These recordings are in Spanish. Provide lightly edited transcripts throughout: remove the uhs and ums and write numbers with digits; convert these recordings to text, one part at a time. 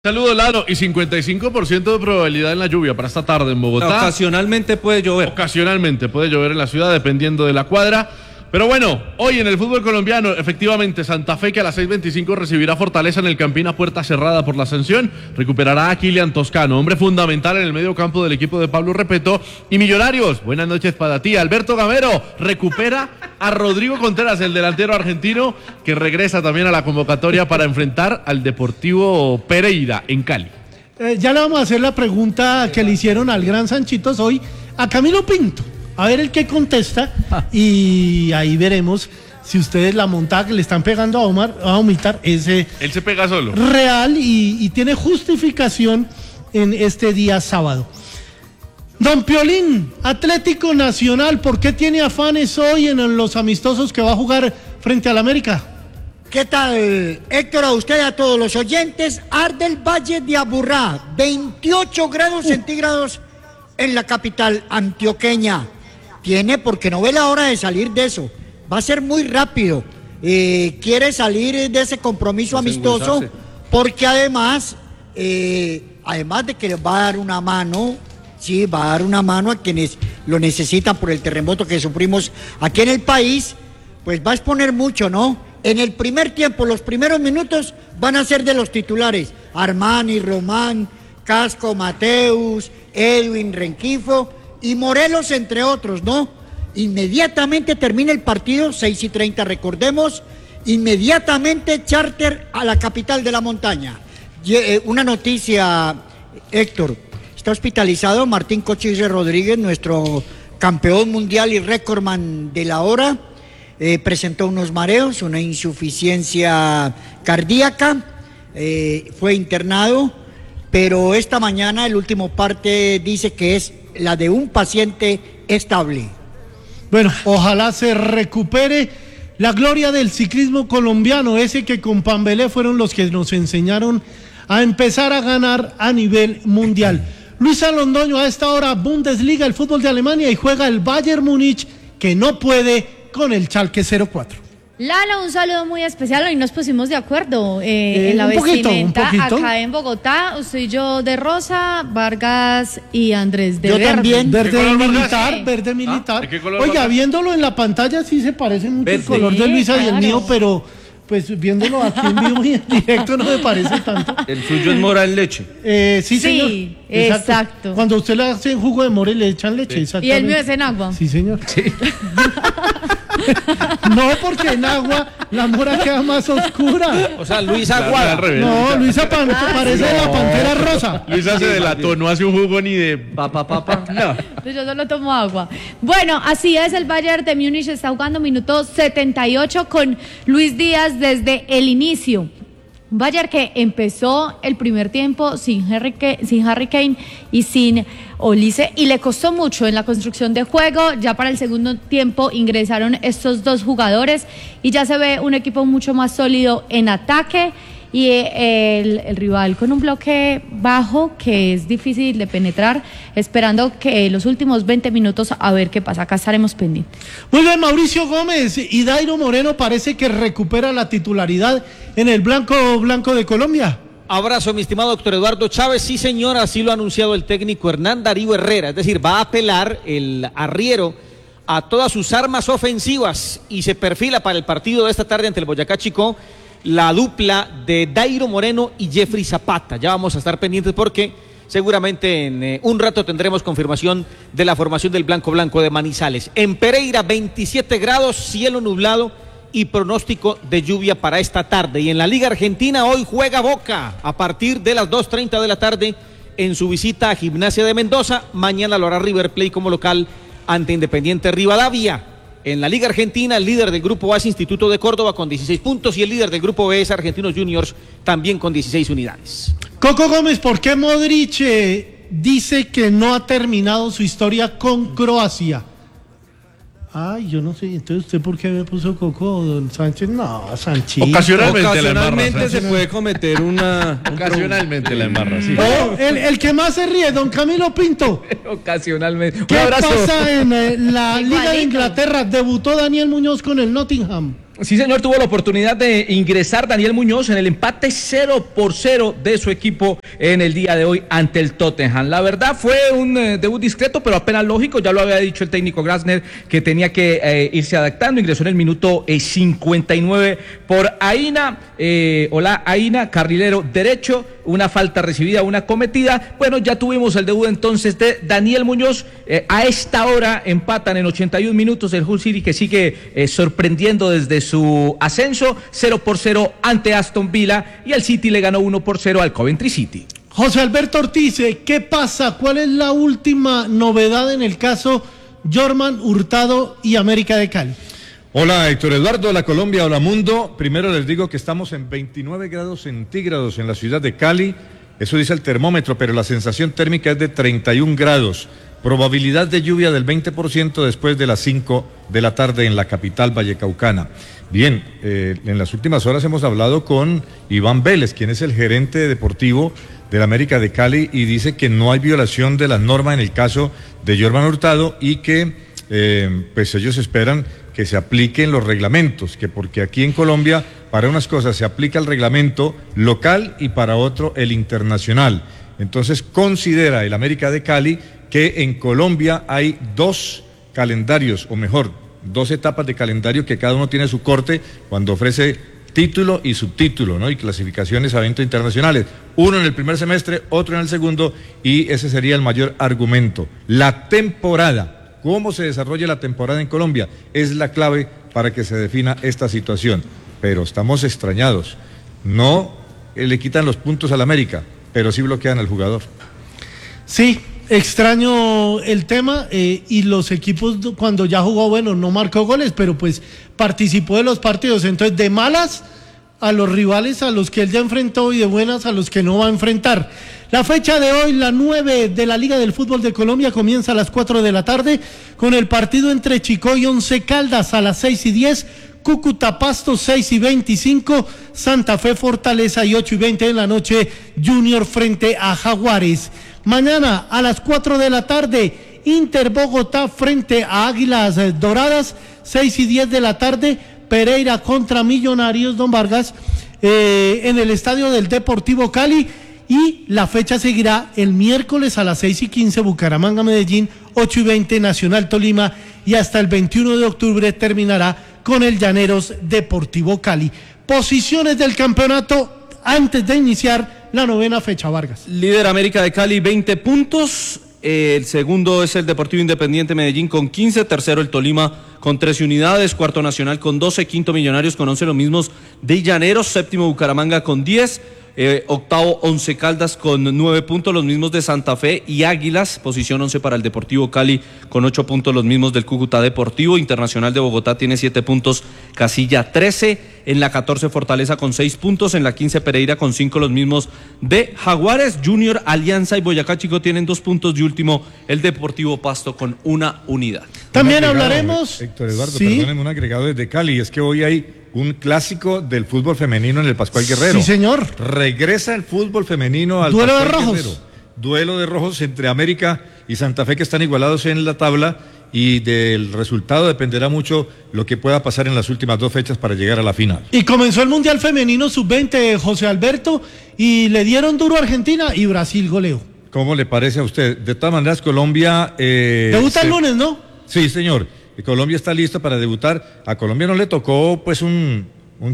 Saludo, Lalo, y 55% de probabilidad en la lluvia para esta tarde en Bogotá. Ocasionalmente puede llover. Ocasionalmente puede llover en la ciudad, dependiendo de la cuadra. Pero bueno, hoy en el fútbol colombiano, efectivamente, Santa Fe, que a las 6:25 recibirá Fortaleza en el Campín a puerta cerrada por la sanción, recuperará a Kylian Toscano, hombre fundamental en el medio campo del equipo de Pablo Repeto. Y Millonarios, buenas noches para ti, Alberto Gamero, recupera a Rodrigo Contreras, el delantero argentino, que regresa también a la convocatoria para enfrentar al Deportivo Pereira en Cali. Ya le vamos a hacer la pregunta que le hicieron al gran Sanchitos hoy a Camilo Pinto. A ver el que contesta y ahí veremos si ustedes la montada que le están pegando a Omitar es él se pega solo. Real y tiene justificación en este día sábado. Don Piolín, Atlético Nacional, ¿por qué tiene afanes hoy en los amistosos que va a jugar frente al América? ¿Qué tal, Héctor? A usted y a todos los oyentes. Arde el Valle de Aburrá, 28 grados centígrados en la capital antioqueña. Tiene, porque no ve la hora de salir de eso. Va a ser muy rápido. Quiere salir de ese compromiso amistoso, porque además de que les va a dar una mano, sí, va a dar una mano a quienes lo necesitan por el terremoto que sufrimos aquí en el país, pues va a exponer mucho, ¿no? En el primer tiempo, los primeros minutos van a ser de los titulares: Armani, Román, Casco, Mateus, Edwin, Renquifo y Morelos, entre otros, ¿no? Inmediatamente termina el partido, 6:30, recordemos, inmediatamente charter a la capital de la montaña. Una noticia, Héctor, está hospitalizado Martín Cochise Rodríguez, nuestro campeón mundial y récordman de la hora. Presentó unos mareos, una insuficiencia cardíaca, fue internado, pero esta mañana el último parte dice que es la de un paciente estable. Bueno, ojalá se recupere la gloria del ciclismo colombiano, ese que con Pambelé fueron los que nos enseñaron a empezar a ganar a nivel mundial. Luisa Londoño, a esta hora Bundesliga, el fútbol de Alemania, y juega el Bayern Múnich, que no puede con el Schalke 04. Lalo, un saludo muy especial. Hoy nos pusimos de acuerdo en la vestimenta acá en Bogotá. Usted y yo de rosa, Vargas y Andrés de yo verde. Yo también. Verde militar. Oiga, viéndolo en la pantalla sí se parece mucho el color de Luisa y el mío, pero pues viéndolo aquí en vivo y en directo no me parece tanto. El suyo es mora en leche. Sí, señor. Sí, exacto. Cuando usted le hace jugo de mora y le echan leche, sí. Y el mío es en agua. Sí, señor. Sí. No, porque en agua la mora queda más oscura. O sea, Luisa Aguada. No, Luisa parece la pantera rosa. Luisa se delató, no hace un jugo ni de papá. No. Yo solo tomo agua. Bueno, así es, el Bayern de Múnich está jugando minuto 78 con Luis Díaz desde el inicio. Un Bayern que empezó el primer tiempo sin Harry Kane y sin Olise, y le costó mucho en la construcción de juego. Ya para el segundo tiempo ingresaron estos dos jugadores y ya se ve un equipo mucho más sólido en ataque, y el rival con un bloque bajo que es difícil de penetrar, esperando que los últimos 20 minutos a ver qué pasa. Acá estaremos pendientes. Muy bien, Mauricio Gómez. Y Dairo Moreno parece que recupera la titularidad en el blanco de Colombia. Abrazo, mi estimado doctor Eduardo Chávez. Sí, señor, así lo ha anunciado el técnico Hernán Darío Herrera. Es decir, va a apelar el arriero a todas sus armas ofensivas y se perfila para el partido de esta tarde ante el Boyacá Chicó la dupla de Dairo Moreno y Jeffrey Zapata. Ya vamos a estar pendientes porque seguramente en un rato tendremos confirmación de la formación del blanco de Manizales. En Pereira, 27 grados, cielo nublado y pronóstico de lluvia para esta tarde. Y en la Liga Argentina hoy juega Boca a partir de las 2:30 de la tarde en su visita a Gimnasia de Mendoza. Mañana lo hará River Plate como local ante Independiente Rivadavia. En la Liga Argentina, el líder del grupo A es Instituto de Córdoba con 16 puntos y el líder del grupo B es Argentinos Juniors también con 16 unidades. Coco Gómez, ¿por qué Modric dice que no ha terminado su historia con Croacia? Ay, yo no sé, entonces ¿usted por qué me puso Coco, don Sánchez? No, Sánchez. Ocasionalmente se puede cometer una... Ocasionalmente la embarra, sí. Oh, el que más se ríe, don Camilo Pinto. Ocasionalmente. ¿Qué pasa en la Liga de Inglaterra? Debutó Daniel Muñoz con el Nottingham. Sí, señor, tuvo la oportunidad de ingresar Daniel Muñoz en el empate 0-0 de su equipo en el día de hoy ante el Tottenham. La verdad fue un debut discreto, pero apenas lógico. Ya lo había dicho el técnico Grasner que tenía que irse adaptando. Ingresó en el minuto 59 por Aina. Hola, Aina, carrilero derecho. Una falta recibida, una cometida. Bueno, ya tuvimos el debut entonces de Daniel Muñoz. A esta hora empatan en 81 minutos el Hull City, que sigue sorprendiendo desde su ascenso, 0-0 ante Aston Villa, y el City le ganó 1-0 al Coventry City. José Alberto Ortiz, ¿qué pasa? ¿Cuál es la última novedad en el caso Jorman Hurtado y América de Cali? Hola Héctor Eduardo, hola Colombia, hola mundo. Primero les digo que estamos en 29 grados centígrados en la ciudad de Cali, eso dice el termómetro, pero la sensación térmica es de 31 grados. Probabilidad de lluvia del 20% después de las 5 de la tarde en la capital vallecaucana. Bien, en las últimas horas hemos hablado con Iván Vélez, quien es el gerente deportivo del América de Cali, y dice que no hay violación de las normas en el caso de Jorman Hurtado y que pues ellos esperan que se apliquen los reglamentos, que porque aquí en Colombia para unas cosas se aplica el reglamento local y para otro el internacional. Entonces considera el América de Cali que en Colombia hay dos calendarios, o mejor, dos etapas de calendario que cada uno tiene su corte cuando ofrece título y subtítulo, ¿no? Y clasificaciones a eventos internacionales. Uno en el primer semestre, otro en el segundo, y ese sería el mayor argumento. La temporada. Cómo se desarrolla la temporada en Colombia es la clave para que se defina esta situación. Pero estamos extrañados. No le quitan los puntos al América, pero sí bloquean al jugador. Sí, extraño el tema, y los equipos cuando ya jugó, bueno, no marcó goles, pero pues participó de los partidos. Entonces, de malas a los rivales a los que él ya enfrentó y de buenas a los que no va a enfrentar. La fecha de hoy, la 9 de la Liga del Fútbol de Colombia, comienza a las 4 de la tarde con el partido entre Chicó y Once Caldas a las 6:10, Cúcuta Pasto 6:25, Santa Fe Fortaleza, y 8:20 de la noche Junior frente a Jaguares. Mañana a las 4 de la tarde, Inter Bogotá frente a Águilas Doradas, 6:10 de la tarde, Pereira contra Millonarios, don Vargas, en el estadio del Deportivo Cali. Y la fecha seguirá el miércoles a las 6:15, Bucaramanga Medellín, 8:20 Nacional Tolima, y hasta el 21 de octubre terminará con el Llaneros Deportivo Cali. Posiciones del campeonato antes de iniciar la novena fecha, Vargas. Líder América de Cali, 20 puntos. El segundo es el Deportivo Independiente Medellín con 15, tercero el Tolima con 13 unidades, cuarto Nacional con 12, quinto Millonarios con 11, los mismos de Llaneros, séptimo Bucaramanga con 10, octavo Once Caldas con 9 puntos, los mismos de Santa Fe y Águilas, posición 11 para el Deportivo Cali con 8 puntos, los mismos del Cúcuta Deportivo. Internacional de Bogotá tiene 7 puntos, casilla 13, en la 14 Fortaleza con 6 puntos, en la 15 Pereira con 5, los mismos de Jaguares. Junior, Alianza y Boyacá Chico tienen 2 puntos, y último el Deportivo Pasto con 1 unidad. También hablaremos, Héctor Eduardo, ¿sí? Perdónenme, un agregado desde Cali, es que hoy hay un clásico del fútbol femenino en el Pascual Guerrero. Sí, señor. Regresa el fútbol femenino al Duelo Pascual de rojos. Guerrero. Duelo de rojos entre América y Santa Fe, que están igualados en la tabla, y del resultado dependerá mucho lo que pueda pasar en las últimas 2 fechas para llegar a la final. Y comenzó el Mundial Femenino Sub-20, José Alberto, y le dieron duro a Argentina, y Brasil goleó. ¿Cómo le parece a usted? De todas maneras, Colombia... Debuta el lunes, ¿no? Sí, señor. Colombia está listo para debutar. A Colombia no le tocó pues un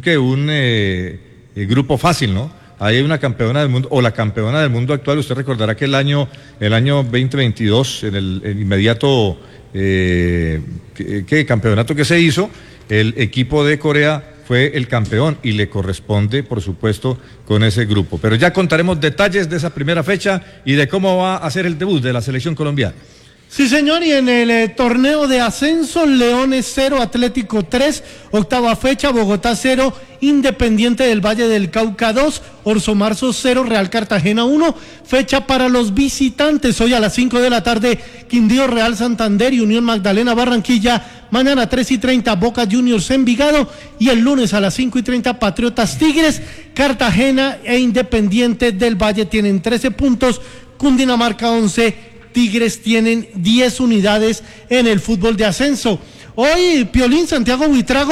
grupo fácil, ¿no? Ahí hay una campeona del mundo, o la campeona del mundo actual. Usted recordará que el año 2022, en el inmediato campeonato que se hizo, el equipo de Corea fue el campeón y le corresponde, por supuesto, con ese grupo. Pero ya contaremos detalles de esa primera fecha y de cómo va a ser el debut de la selección colombiana. Sí, señor, y en el torneo de ascenso, Leones 0, Atlético 3, octava fecha, Bogotá 0, Independiente del Valle del Cauca 2, Orso Marzo 0, Real Cartagena 1, fecha para los visitantes, hoy a las 5 de la tarde, Quindío Real Santander y Unión Magdalena Barranquilla, mañana 3:30, Boca Juniors Envigado, y el lunes a las 5:30, Patriotas Tigres. Cartagena e Independiente del Valle tienen 13 puntos, Cundinamarca 11, Tigres tienen 10 unidades en el fútbol de ascenso. Hoy Piolín Santiago Buitrago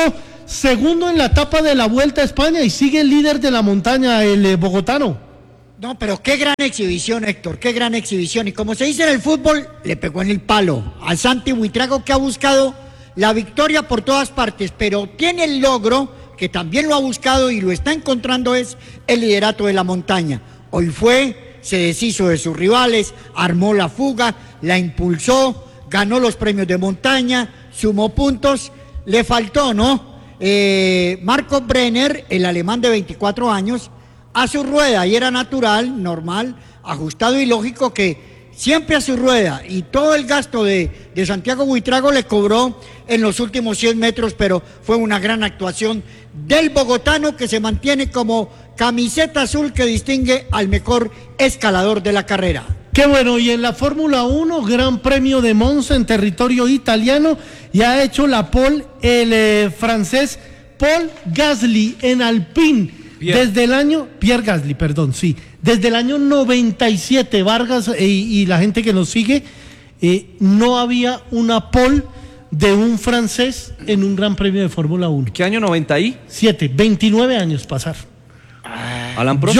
segundo en la etapa de la Vuelta a España y sigue el líder de la montaña, el bogotano. No, pero qué gran exhibición, Héctor, qué gran exhibición. Y como se dice en el fútbol, le pegó en el palo al Santi Buitrago, que ha buscado la victoria por todas partes, pero tiene el logro, que también lo ha buscado y lo está encontrando, es el liderato de la montaña. Hoy se deshizo de sus rivales, armó la fuga, la impulsó, ganó los premios de montaña, sumó puntos, le faltó, ¿no? Marco Brenner, el alemán de 24 años, a su rueda, y era natural, normal, ajustado y lógico que siempre a su rueda, y todo el gasto de Santiago Buitrago le cobró en los últimos 100 metros, pero fue una gran actuación del bogotano, que se mantiene como camiseta azul que distingue al mejor escalador de la carrera. Qué bueno, y en la Fórmula 1, Gran Premio de Monza en territorio italiano, y ha hecho la pole el francés Paul Gasly en Alpine. Desde el año, Pierre Gasly, perdón, sí, desde el año 97, Vargas y la gente que nos sigue, no había una pole de un francés en un Gran Premio de Fórmula 1. ¿Qué año? 97, 29 años pasar. Alan Prost.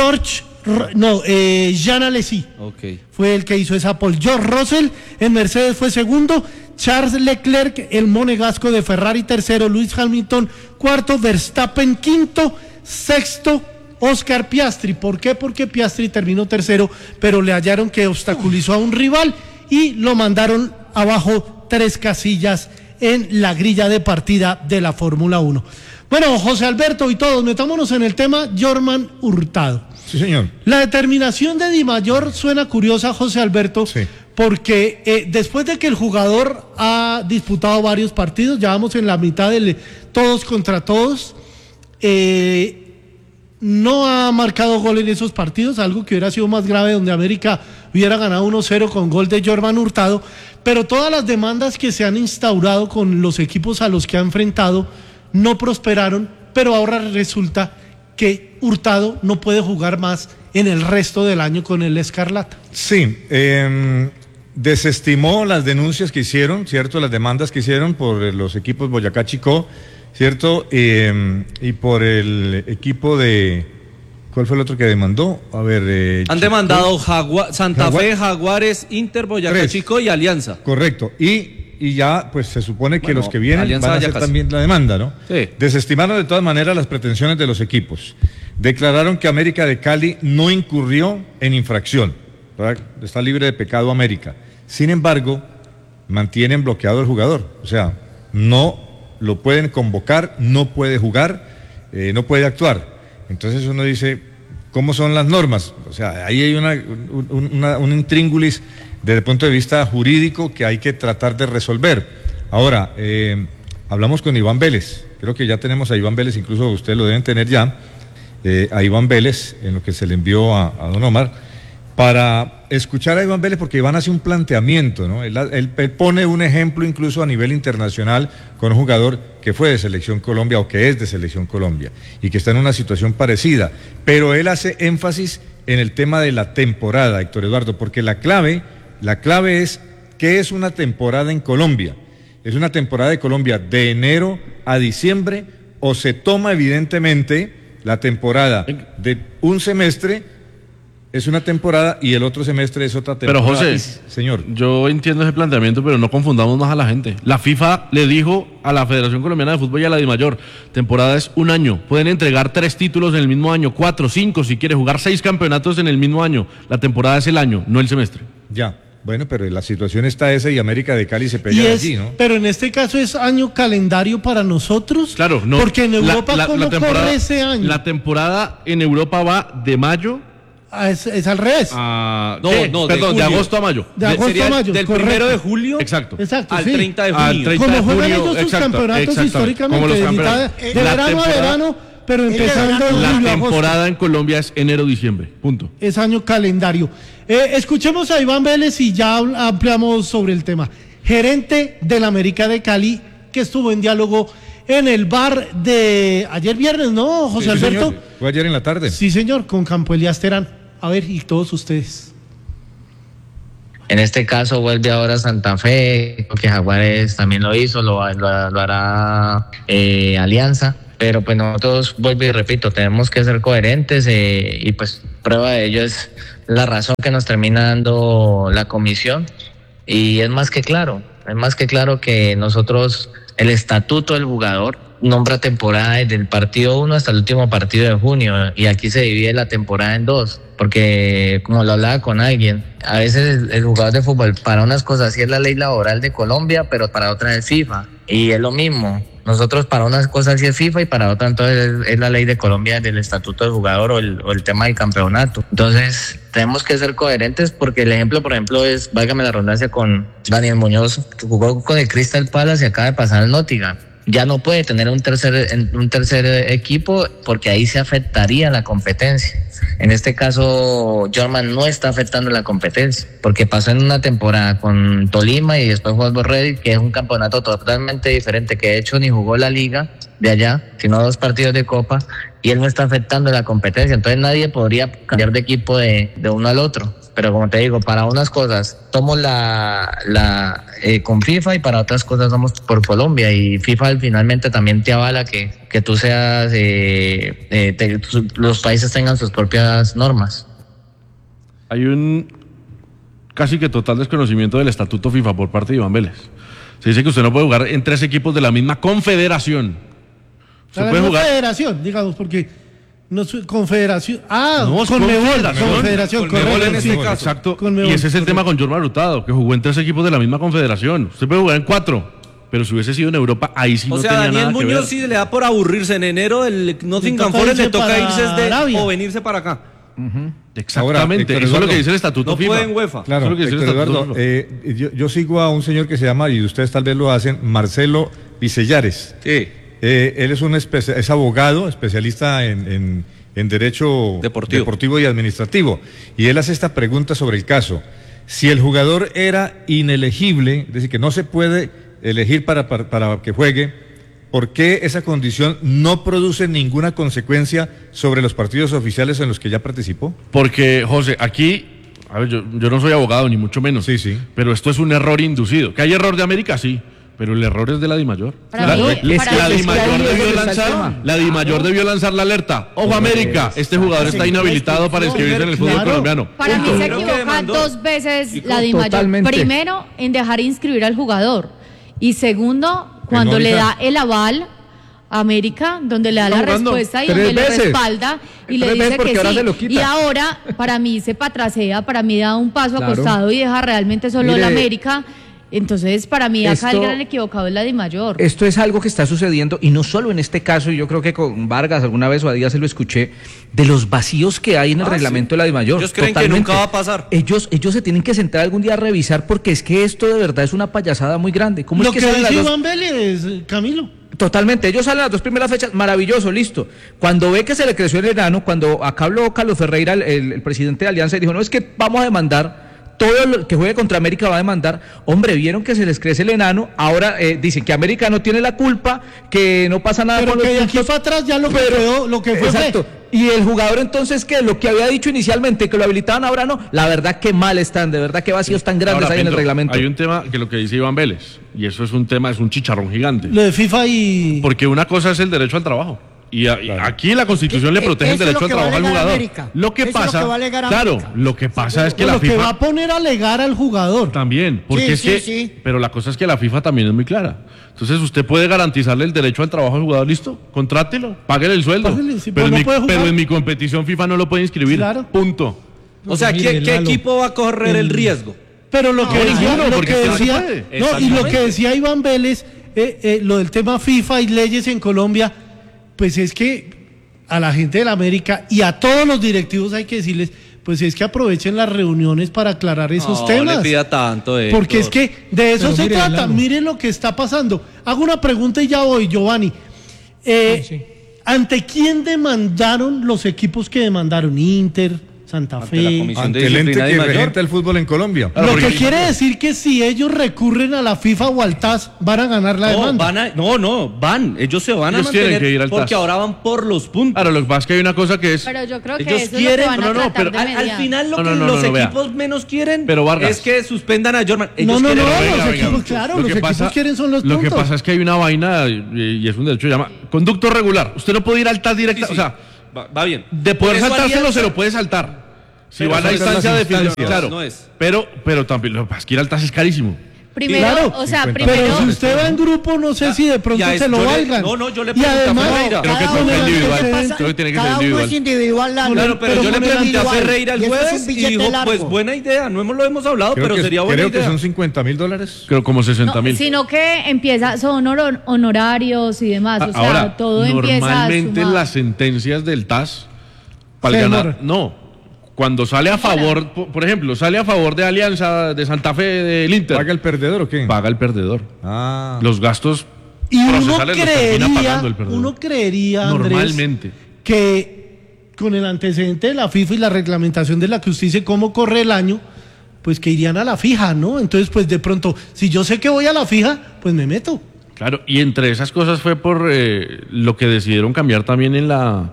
Jean Alesi Okay. fue el que hizo esa pole. George Russell en Mercedes fue segundo, Charles Leclerc, el monegasco de Ferrari, tercero, Lewis Hamilton, cuarto, Verstappen, quinto, sexto, Oscar Piastri. ¿Por qué? Porque Piastri terminó tercero, pero le hallaron que obstaculizó a un rival y lo mandaron abajo 3 casillas en la grilla de partida de la Fórmula 1. Bueno, José Alberto y todos, metámonos en el tema Jorman Hurtado. Sí, señor. La determinación de Di Mayor suena curiosa, José Alberto, sí, porque después de que el jugador ha disputado varios partidos, ya vamos en la mitad del todos contra todos, no ha marcado gol en esos partidos, algo que hubiera sido más grave, donde América hubiera ganado 1-0 con gol de Jorman Hurtado, pero todas las demandas que se han instaurado con los equipos a los que ha enfrentado no prosperaron, pero ahora resulta que Hurtado no puede jugar más en el resto del año con el Escarlata. Sí, desestimó las denuncias que hicieron, ¿cierto? Las demandas que hicieron por los equipos Boyacá Chicó, ¿cierto? Y por el equipo de... ¿Cuál fue el otro que demandó? A ver... Han demandado Santa Fe, Jaguares, Inter, Boyacá 3. Chicó y Alianza. Correcto. Y ya, pues se supone que los que vienen Alianza van a hacer también la demanda, ¿no? Sí. Desestimaron de todas maneras las pretensiones de los equipos. Declararon que América de Cali no incurrió en infracción, ¿verdad? Está libre de pecado América. Sin embargo, mantienen bloqueado al jugador. O sea, no lo pueden convocar, no puede jugar, no puede actuar. Entonces uno dice, ¿cómo son las normas? O sea, ahí hay un intríngulis desde el punto de vista jurídico que hay que tratar de resolver. Ahora, hablamos con Iván Vélez, creo que ya tenemos a Iván Vélez, incluso ustedes lo deben tener ya, a Iván Vélez, en lo que se le envió a don Omar, para escuchar a Iván Vélez, porque Iván hace un planteamiento, ¿no? Él pone un ejemplo incluso a nivel internacional con un jugador que fue de Selección Colombia o que es de Selección Colombia y que está en una situación parecida, pero él hace énfasis en el tema de la temporada, Héctor Eduardo, porque la clave es, ¿qué es una temporada en Colombia? ¿Es una temporada de Colombia de enero a diciembre o se toma evidentemente la temporada de un semestre? Es una temporada y el otro semestre es otra temporada. Pero José, señor, yo entiendo ese planteamiento, pero no confundamos más a la gente. La FIFA le dijo a la Federación Colombiana de Fútbol y a la DIMAYOR, temporada es un año, pueden entregar 3 títulos en el mismo año, 4, 5, si quiere jugar 6 campeonatos en el mismo año. La temporada es el año, no el semestre. ya. Bueno, pero la situación está esa y América de Cali se pega allí, ¿no? Pero en este caso es año calendario para nosotros. Claro, no. Porque en Europa, ¿cómo corre ese año? La temporada en Europa va de mayo. Es al revés. De agosto a mayo. De agosto a mayo. Del correcto. 1 de julio Exacto. Exacto, al sí. 30 de Al junio. 30 Como de juegan julio, ellos sus campeonatos históricamente, como los de mitad campeonatos. de verano a verano, pero empezando en La julio, temporada agosto. en Colombia es enero-diciembre, punto. Es año calendario. Escuchemos a Iván Vélez y ya ampliamos sobre el tema. Gerente del América de Cali, que estuvo en diálogo en el bar de ayer viernes, ¿no, José Alberto? Señor. Fue ayer en la tarde. Sí, señor, con Campo Elías Terán. A ver, y todos ustedes. En este caso vuelve ahora Santa Fe, porque Jaguares también lo hizo, lo hará Alianza. Pero pues nosotros, vuelvo y repito, tenemos que ser coherentes y pues prueba de ello es la razón que nos termina dando la comisión. Y es más que claro que nosotros, el estatuto del jugador nombra temporada desde el partido 1 hasta el último partido de junio, y aquí se divide la temporada en dos, porque como lo hablaba con alguien, a veces el jugador de fútbol para unas cosas sí es la ley laboral de Colombia, pero para otras es FIFA, y es lo mismo. Nosotros para unas cosas sí es FIFA y para otras entonces es la ley de Colombia del estatuto del jugador o el tema del campeonato. Entonces tenemos que ser coherentes, porque el ejemplo, por ejemplo, es, válgame la redundancia, con Daniel Muñoz, que jugó con el Crystal Palace y acaba de pasar al Nottingham. Ya no puede tener un tercer equipo, porque ahí se afectaría la competencia. En este caso, Jorman no está afectando la competencia, porque pasó en una temporada con Tolima y después jugó al Ready, que es un campeonato totalmente diferente, que de hecho ni jugó la liga de allá, sino 2 partidos de Copa, y él no está afectando la competencia. Entonces nadie podría cambiar de equipo de uno al otro. Pero como te digo, para unas cosas somos con FIFA y para otras cosas somos por Colombia, y FIFA finalmente también te avala que tú seas, los países tengan sus propias normas. Hay un casi que total desconocimiento del estatuto FIFA por parte de Iván Vélez. Se dice que usted no puede jugar en 3 equipos de la misma confederación. Usted puede jugar... Federación, digamos, porque... No, confederación. No, confederación, Conmebol en este caso. Exacto. Conmebol, y ese es el tema con Jorman Hurtado, que jugó en 3 equipos de la misma confederación. Usted puede jugar en 4, pero si hubiese sido en Europa, ahí sí no tenía nada que ver. O sea, Daniel Muñoz, si le da por aburrirse en enero, el Nottingham Forest le toca irse o venirse para acá. Exactamente. Ahora, eso es lo que dice el estatuto no FIFA. puede en UEFA. Claro, Eduardo, yo sigo a un señor que se llama, y ustedes tal vez lo hacen, Marcelo Vicellares. Sí. Él es abogado, especialista en derecho deportivo y administrativo. Y él hace esta pregunta sobre el caso. Si el jugador era inelegible, es decir, que no se puede elegir para que juegue, ¿por qué esa condición no produce ninguna consecuencia sobre los partidos oficiales en los que ya participó? Porque, José, aquí, a ver, yo no soy abogado, ni mucho menos. Sí. Pero esto es un error inducido. ¿Que hay error de América? Sí. Pero el error es de la DIMAYOR. La DIMAYOR debió lanzar la alerta. Ojo, América, este jugador está inhabilitado para inscribirse en el fútbol colombiano. Para mí se equivoca 2 veces la DIMAYOR. Primero, en dejar inscribir al jugador. Y segundo, cuando le da el aval a América, donde le da la respuesta y donde le respalda y le dice que sí. Y ahora, para mí se patrasea, para mí da un paso acostado y deja realmente solo la América. Entonces, para mí acá el gran equivocado es la DIMAYOR. Esto es algo que está sucediendo, y no solo en este caso, yo creo que con Vargas alguna vez o a Díaz se lo escuché, de los vacíos que hay en el reglamento de la DIMAYOR. Ellos creen que nunca va a pasar. Ellos se tienen que sentar algún día a revisar, porque es que esto de verdad es una payasada muy grande. ¿Cómo lo es que dice Iván Vélez, Camilo. Totalmente, ellos salen las 2 primeras fechas, maravilloso, listo. Cuando ve que se le creció el enano, cuando acá habló Carlos Ferreira, el presidente de Alianza, y dijo, no, es que vamos a demandar, todo lo que juegue contra América va a demandar. Hombre, vieron que se les crece el enano, ahora dicen que América no tiene la culpa, que no pasa nada. Pero con que los de aquí para atrás ya lo que fue. Exacto. Y el jugador entonces, que lo que había dicho inicialmente, que lo habilitaban, ahora no. La verdad que mal están, de verdad que vacíos tan grandes ahora, hay en el reglamento. Hay un tema que lo que dice Iván Vélez, y eso es un tema, es un chicharrón gigante. Lo de FIFA y... Porque una cosa es el derecho al trabajo. Y aquí la Constitución le protege el derecho al trabajo al jugador. Lo que pasa, lo que pasa es que la FIFA... Lo que va a poner a alegar al jugador. También, porque pero la cosa es que la FIFA también es muy clara. Entonces usted puede garantizarle el derecho al trabajo al jugador, listo, contrátelo, páguele el sueldo. Pero en mi competición FIFA no lo puede inscribir. Claro. Punto. O sea, ¿qué equipo va a correr el riesgo? Pero lo que decía Iván Vélez, lo del tema FIFA y leyes en Colombia, pues es que a la gente de la América y a todos los directivos hay que decirles, pues es que aprovechen las reuniones para aclarar esos temas. No le pida tanto, porque es que de eso se trata. Miren lo que está pasando. Hago una pregunta y ya voy, Giovanni. ¿Ante quién demandaron los equipos que demandaron? Inter, Santa Ante la Fe. Comisión de Ante el ente Disciplina que de Mayor. regenta el fútbol en Colombia. Claro, Lo porque- que quiere decir que si ellos recurren a la FIFA o al TAS, van a ganar la demanda. Van. Ellos se van a Ellos tienen mantener que ir al porque TAS. ahora van por los puntos. Claro, lo que pasa es que hay una cosa que es... Pero yo creo que Ellos eso quieren- es lo que van a no, no, tratar pero de Al mediar. final lo No, que no, no, los no, vea. equipos menos quieren Pero, Vargas. es que suspendan a Jorman. No, Ellos no, quieren- no, Venga, los venga. equipos, claro, Lo los que equipos pasa- quieren son los Lo puntos. que pasa es que hay una vaina, y es un derecho, se llama conducto regular. Usted no puede ir al TAS directa, Sí, sí. o sea, Va bien. de poder Por eso saltárselo Alianza- se lo puede saltar. Si Pero va a la son las instancia de instancias. definición, claro. No es. Pero también, lo que pasa es que ir al TAS es carísimo. Primero, Claro, o sea, 50. primero... Pero si usted va en grupo, no sé si de pronto ya es- se lo yo le- valgan. no, yo le Y pregunté a además, Ferreira. Creo que Cada toca uno individual. lo que pasa- Creo que tiene que ser cada uno individual. es individual, Lalo. Claro, pero yo le con el pregunté a individual, Ferreira el y eso es un jueves y billete dijo, largo. pues buena idea, no lo hemos hablado, Creo pero que, sería buena creo que idea. son $50.000. Creo como 60.000. No, sino que empieza, son honorarios y demás, o sea, Ahora, todo empieza a normalmente sumar. las sentencias del TAS, para Se ganar, demora. no, cuando sale a favor, por ejemplo, sale a favor de Alianza, de Santa Fe, del Inter, ¿Paga el perdedor o qué? paga el perdedor. Ah. Los gastos Y uno procesales los termina pagando el perdedor. creería, Andrés, Normalmente. que con el antecedente de la FIFA y la reglamentación de la que usted dice cómo corre el año, pues que irían a la fija, ¿no? Entonces, pues de pronto, si yo sé que voy a la fija, pues me meto. Claro, y entre esas cosas fue por lo que decidieron cambiar también en la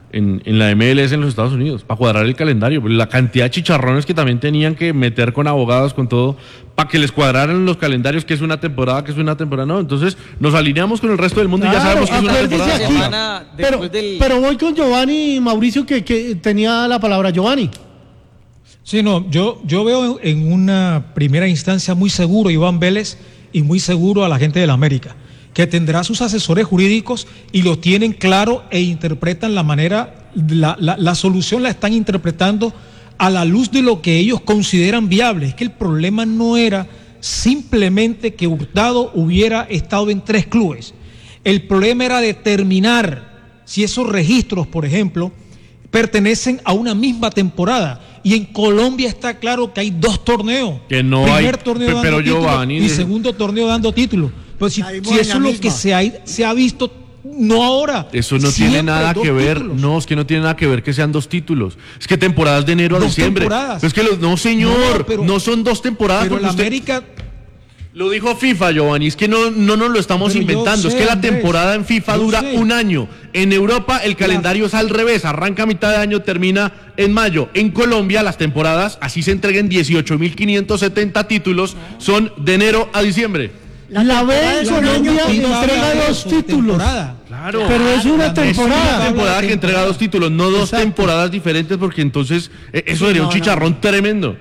MLS en los Estados Unidos, para cuadrar el calendario. La cantidad de chicharrones que también tenían que meter con abogados, con todo, para que les cuadraran los calendarios, que es una temporada, no. Entonces nos alineamos con el resto del mundo y ya Claro, sabemos que es una acuérdese temporada. aquí. Semana Pero, después del... pero voy con Giovanni y Mauricio, que tenía la palabra. Giovanni. Sí, no, yo veo en una primera instancia muy seguro a Iván Vélez y muy seguro a la gente de la América, que tendrá sus asesores jurídicos y lo tienen claro e interpretan la manera, la solución la están interpretando a la luz de lo que ellos consideran viable. Es que el problema no era simplemente que Hurtado hubiera estado en 3 clubes. El problema era determinar si esos registros, por ejemplo, pertenecen a una misma temporada. Y en Colombia está claro que hay 2 torneos. Que no Primer hay- torneo pero dando título Giovanni, y segundo torneo dando título. Pero si Ahí eso voy es en la lo misma. que se ha visto, no ahora. Eso no Siempre tiene nada 2 que ver, títulos. no, es que no tiene nada que ver que sean 2 títulos. Es que temporadas de enero a 2 diciembre. temporadas. Es que no, señor, No, pero- no son 2 temporadas. Pero porque la usted- América, Lo dijo FIFA, Giovanni, es que no nos lo estamos Pero yo inventando, es sé, que la Andrés, temporada en FIFA yo dura sé. un año. En Europa el calendario es al revés, arranca a mitad de año, termina en mayo. En Colombia las temporadas, así se entreguen 18.570 títulos, son de enero a diciembre. La B en es un Colombia año entrega habla de 2 eso, títulos. temporada. Claro. Pero es una Es una temporada. temporada que entrega 2 títulos, no 2 Exacto. temporadas diferentes, porque entonces eso sería un no. chicharrón tremendo.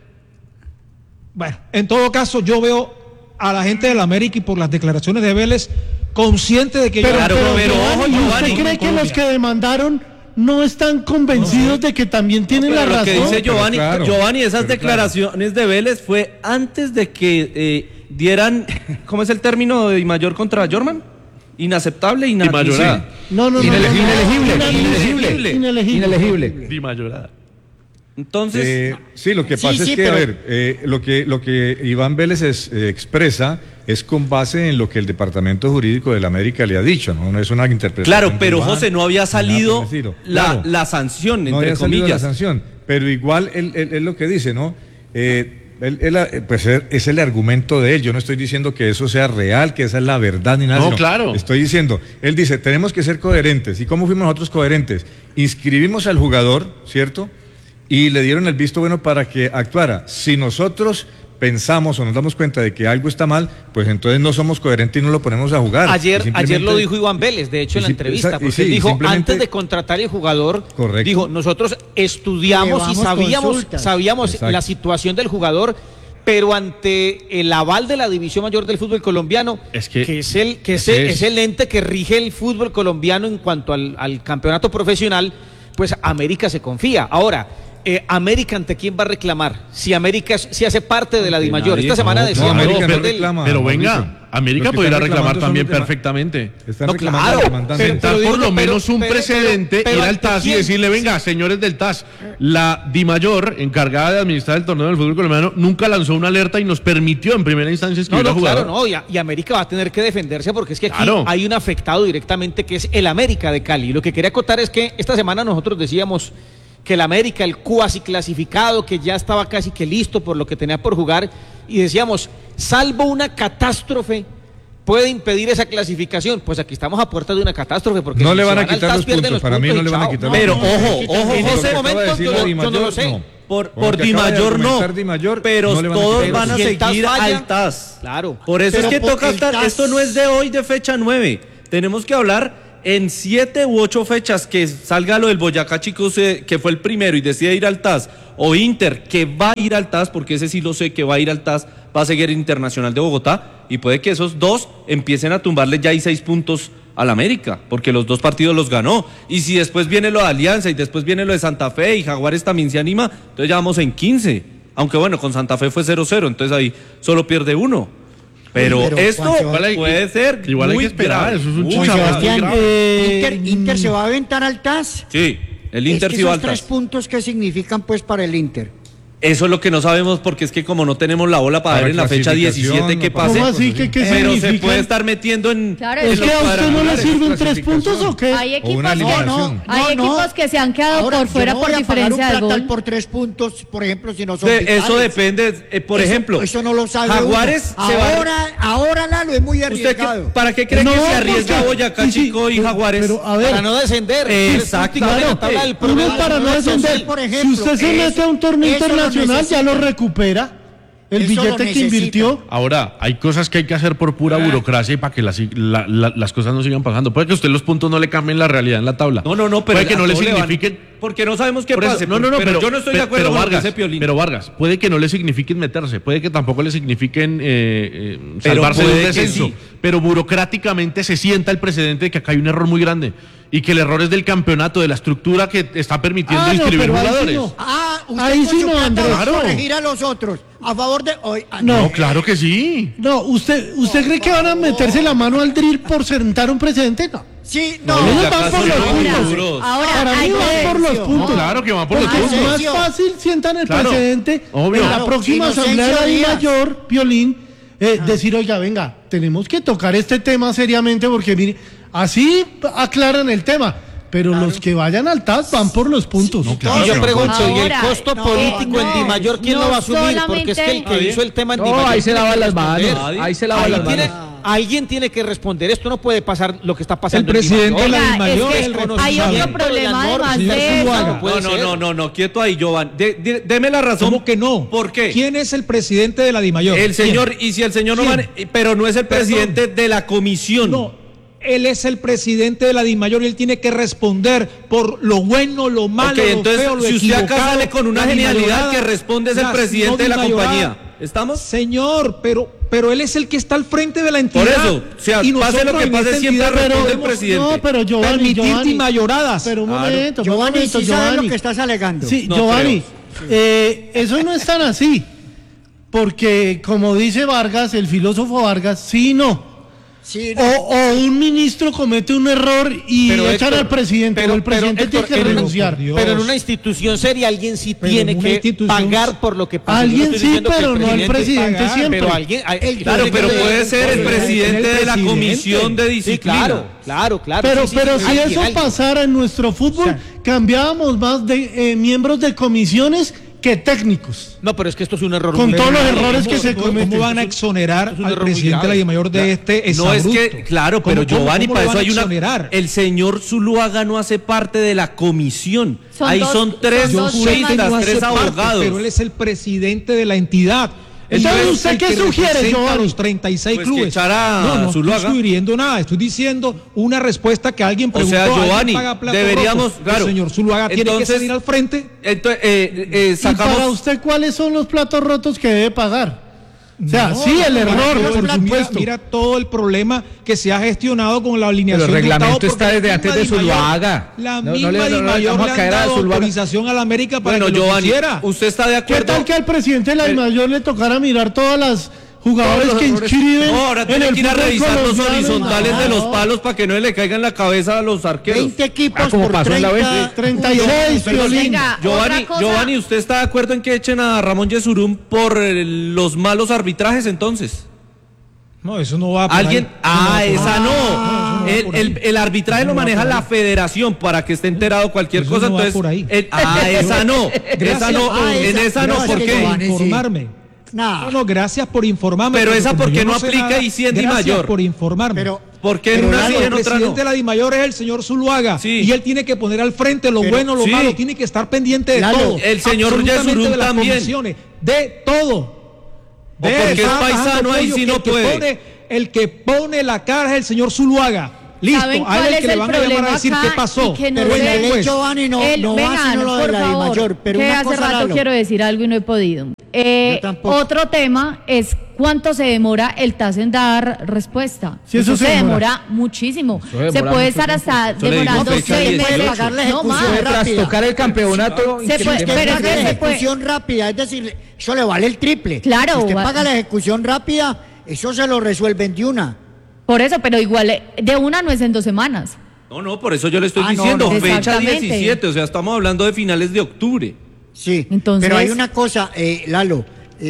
bueno, en todo caso yo veo a la gente de la América y por las declaraciones de Vélez consciente de que Pero, ya- pero, pero Giovanni, ojo, ¿y Giovanni, ¿usted cree que Colombia. los que demandaron no están convencidos de que también tienen Pero la lo que razón? dice Giovanni, claro, Giovanni, esas pero declaraciones de Vélez fue antes de que dieran, ¿cómo es el término de Di Mayor contra Jorman? Inaceptable, Mayorada. No, no, no. Inelegible. Di mayorada. Entonces, Sí, lo que Sí, pasa sí, es que, pero- a ver, lo que Iván Vélez expresa es con base en lo que el Departamento Jurídico de la América le ha dicho, no es una interpretación. claro, de pero Iván, José, no había ni nada por salido el estilo. la, Claro, la sanción, no entre había salido comillas. la sanción, pero igual él lo que dice, ¿no? Pues es el argumento de él. Yo no estoy diciendo que eso sea real, que esa es la verdad ni nada. No, sino claro. Estoy diciendo, él dice, tenemos que ser coherentes. ¿Y cómo fuimos nosotros coherentes? Inscribimos al jugador, ¿cierto? Y le dieron el visto bueno para que actuara. Si nosotros pensamos o nos damos cuenta de que algo está mal, pues entonces no somos coherentes y no lo ponemos a jugar. Ayer Y simplemente- lo dijo Iván Vélez, de hecho, en la y entrevista, y porque sí, él dijo, simplemente- antes de contratar el jugador, Correcto. dijo, nosotros estudiamos y Llevamos consultas. sabíamos Exacto. la situación del jugador, pero ante el aval de la División Mayor del Fútbol Colombiano, Es que es ese el ente que rige el fútbol colombiano en cuanto al campeonato profesional, pues América se confía. Ahora, América, ¿ante quién va a reclamar? Si América si hace parte de la Ante Dimayor. nadie. Esta semana No, decíamos América después no del- reclama. Pero Mauricio. venga, América Los que puede ir a están reclamar reclamando también son los perfectamente. Están No, reclamando claro, al comandante. pero- Sentar por lo digo, menos un pero- precedente, pero ir al ¿ante TAS y quién? decirle, venga, señores del TAS, la Dimayor, encargada de administrar el torneo del fútbol colombiano, nunca lanzó una alerta y nos permitió en primera instancia No, escribir no, a jugador. claro, no, y América va a tener que defenderse porque es que aquí Claro. hay un afectado directamente que es el América de Cali. Lo que quería acotar es que esta semana nosotros decíamos que el América, el cuasi clasificado, que ya estaba casi que listo por lo que tenía por jugar, y decíamos, salvo una catástrofe, puede impedir esa clasificación. Pues aquí estamos a puerta de una catástrofe, porque no si le van a TAS, quitar los puntos, para mí no le van a quitar los puntos. Pero ojo, en ese momento yo no lo sé. No. Por Di Mayor no, pero todos van a seguir al TAS. Claro. Por eso Pero es que toca estar, TAS... esto no es de hoy, de fecha 9. Tenemos que hablar en 7 u 8 fechas que salga lo del Boyacá Chico, que fue el primero y decide ir al TAS, o Inter, que va a ir al TAS, porque ese sí lo sé, que va a ir al TAS, va a seguir Internacional de Bogotá, y puede que esos dos empiecen a tumbarle ya 6 puntos al América, porque los 2 partidos los ganó. Y si después viene lo de Alianza y después viene lo de Santa Fe y Jaguares también se anima, entonces ya vamos en 15. Aunque bueno, con Santa Fe fue 0-0, entonces ahí solo pierde 1. Pero esto puede ser igual hay muy que esperar, grave. eso es un Muy chicharrón. grave. Inter se va a aventar al TAS. Sí, el Inter Es que sí va al esos 3 TAS. puntos, ¿qué significan pues para el Inter? Eso es lo que no sabemos, porque es que como no tenemos la bola para ver en la fecha 17 qué pase, ¿Cómo así? ¿Qué pero se significa? puede estar metiendo en... Claro, ¿Es en que a los usted no le sirven 3 puntos o qué? Hay equipos, una eliminación. hay equipos que se han quedado Ahora, por fuera yo no por voy a pagar diferencia de un platal gol. por 3 puntos, por ejemplo, si no son Eso vitales. depende, por Eso- ejemplo, eso no lo sabe Jaguares uno. se va... Ahora Lalo es muy ¿Usted arriesgado. para qué cree No, que se arriesga porque- Boyacá sí, sí, Chico y Jaguares? Pero a ver, Para no descender. Exacto, En la claro. tabla del uno promedio. para no Entonces, descender. por Si ejemplo, usted se mete a un torneo eso lo internacional, ya lo necesita. recupera. El Eso lo billete que necesita. invirtió. Ahora, hay cosas que hay que hacer por pura burocracia y para que las cosas no sigan pasando. Puede que a usted los puntos no le cambien la realidad en la tabla. No, pero puede que a no le todo van- signifiquen. porque no sabemos qué Por pasa. eso, pero yo no estoy de acuerdo con lo que Vargas, dice Piolín. pero Vargas, puede que no le signifiquen meterse, puede que tampoco le signifiquen Pero salvarse de un puede que descenso, sí. pero burocráticamente se sienta el precedente de que acá hay un error muy grande y que el error es del campeonato, de la estructura que está permitiendo inscribir pero ahí sí jugadores. no. Usted Ahí con sí su no, plata Andrés. va a Claro. corregir a los otros. A favor de hoy. No. Claro que sí. No, ¿usted cree que van a meterse la mano al drill por sentar un precedente? No. Sí, No, no. ellos van por los puntos. Ahora, Para mí hay van que- por los puntos. No, claro que van por los Porque puntos. es más Inocencio. fácil sientan el Claro, precedente obvio. en la Claro, próxima Inocencio asamblea de la Díaz. mayor, Piolín, decir, oiga, venga, tenemos que tocar este tema seriamente porque mire, así aclaran el tema. Pero los que vayan al TAS van por los puntos. Y yo pregunto, ¿y el Ahora, costo político en Di Mayor quién lo va a asumir? Porque es que el que hizo el tema en Di No, Mayor ahí se tiene lavan que las manos. responder. Ahí se lavan Ahí las tiene- manos. Alguien tiene que responder. Esto no puede pasar lo que está pasando El en Di presidente de Mayor. la Oiga, DIMAYOR es es que el hay responsable. otro problema Señor además Zuluaga. de eso. No puede ser. No, quieto ahí, Giovanni. Deme la razón. ¿Cómo que no? ¿Por qué? ¿Quién es el presidente de la DIMAYOR? El señor, ¿Quién? y si el señor no ¿Quién? va, pero no es el presidente de la comisión. No, él es el presidente de la DIMAYOR y él tiene que responder por lo bueno, lo malo, Ok, lo entonces, feo, lo si usted acá equivocado, sale con una la genialidad dimayorada, que responde es el las presidente de la dimayoradas. compañía. ¿Estamos? Señor, pero él es el que está al frente de la entidad. Por eso, o sea, y pase lo nosotros que en pase, esta siempre entidad responde el debemos presidente. No, pero Giovanni, permitir dimayoradas. Pero un Claro. momento, Giovanni, un momento, sí sabe Giovanni. lo que estás alegando. Sí, No Giovanni, eso no es tan así, porque como dice Vargas, el filósofo Vargas, sí y no. Sí, no. O un ministro comete un error y Pero, echan Héctor, al presidente, pero- o el presidente pero, tiene que Héctor, renunciar. Dios. Pero en una institución seria alguien sí Pero tiene en una que institución- pagar por lo que pasa. Yo Alguien no estoy sí, diciendo que pero no el presidente pagar, siempre. Pero alguien, Claro, pero puede ser el el presidente de la presidente. comisión de Sí, disciplina. claro. Pero, sí, pero si alguien, eso alguien. pasara en nuestro fútbol, cambiábamos más de miembros de comisiones que técnicos. No, pero es que esto es un error Con muy todos los grave. errores que se ¿Cómo cometen. van a exonerar es un al error muy presidente de la grave. DIMAYOR de este No es exabrupto? que, claro, pero Giovanni, ¿cómo para lo eso van a hay una. exonerar? El señor Zuluaga no hace parte de la comisión. Son Ahí dos- son tres son dos juristas, temas. No hace tres parte, abogados. pero él es el presidente de la entidad. Entonces, Él es ¿usted el qué que sugiere, representa Giovanni? a los 36 Pues que clubes. echara no, no Zuluaga. estoy sugiriendo nada, estoy diciendo una respuesta que alguien O preguntó. sea, ¿alguien Giovanni, paga plato deberíamos, roto? claro. El señor Zuluaga tiene que Entonces, salir al frente. Entonces, ¿Y para sacamos. usted cuáles son los platos rotos que debe pagar? O sea, No, sí, el no, error, no, por mira, supuesto. Mira todo el problema que se ha gestionado con la alineación. Pero el de Gustavo, reglamento está porque desde la antes misma de DIMAYOR- Zuluaga. La No, misma no le DIMAYOR vamos le a han caer a dado Zuluaga. autorización a la América para Bueno, que lo Giovanni, hiciera. ¿usted está de ¿Qué acuerdo? tal que al presidente de la DIMAYOR le tocara mirar todas las jugadores Todos que los errores. inscriben No, ahora en tiene el que ir a fútbol revisar los colombiano? horizontales de los No. palos para que no le caigan en la cabeza a los arqueros. 20 equipos como por pasó en la 30. 36, Piolín. Venga, Giovanni, otra cosa. Giovanni, ¿usted está de acuerdo en que echen a Ramón Yesurún por los malos arbitrajes entonces? No, eso no va por ¿Alguien? ahí. Esa no. El arbitraje lo maneja la federación para que esté enterado cualquier cosa. No va Entonces, por ahí. esa no. En esa no, ¿por qué? Informarme. No, gracias por informarme. Pero esa como porque yo no sé aplica nada, y sí en Di gracias Mayor. por informarme. ¿Por qué en una sí y en el otra presidente no? de la Di Mayor es el señor Zuluaga. Sí. Y él tiene que poner al frente lo bueno, lo sí. malo. Tiene que estar pendiente de Lalo, todo. el señor absolutamente Yesurún de las también. comisiones, de todo. ¿O porque es Está paisano bajando ahí pollo sí que no puede? El que pone la cara es el señor Zuluaga. Listo, ¿Saben a cuál él es que le el van a llamar a problema decir acá? qué pasó. Y que no Pero sé- el Pues, Giovanni no va vengan, sino lo de por la Di favor, Mayor. Pero que una hace cosa, rato Lalo, quiero decir algo y no he podido. tampoco. Otro tema es cuánto se demora el TAS en dar respuesta. Sí, eso se se demora. demora muchísimo. demora Se puede mucho estar hasta Eso le digo, demorando fecha 6 18. meses. Pagar la No ejecución más. rápida. Trastocar el campeonato. Se puede, Si usted pero es paga que la se puede. ejecución rápida, es decir, eso le vale el triple. Claro, Si usted va- paga la ejecución rápida, eso se lo resuelven de una. Por eso, pero igual de una no es en 2 semanas. No, por eso yo le estoy Ah, no, diciendo, no. fecha Exactamente. 17, o sea, estamos hablando de finales de octubre. Sí, Entonces- pero hay una cosa, Lalo,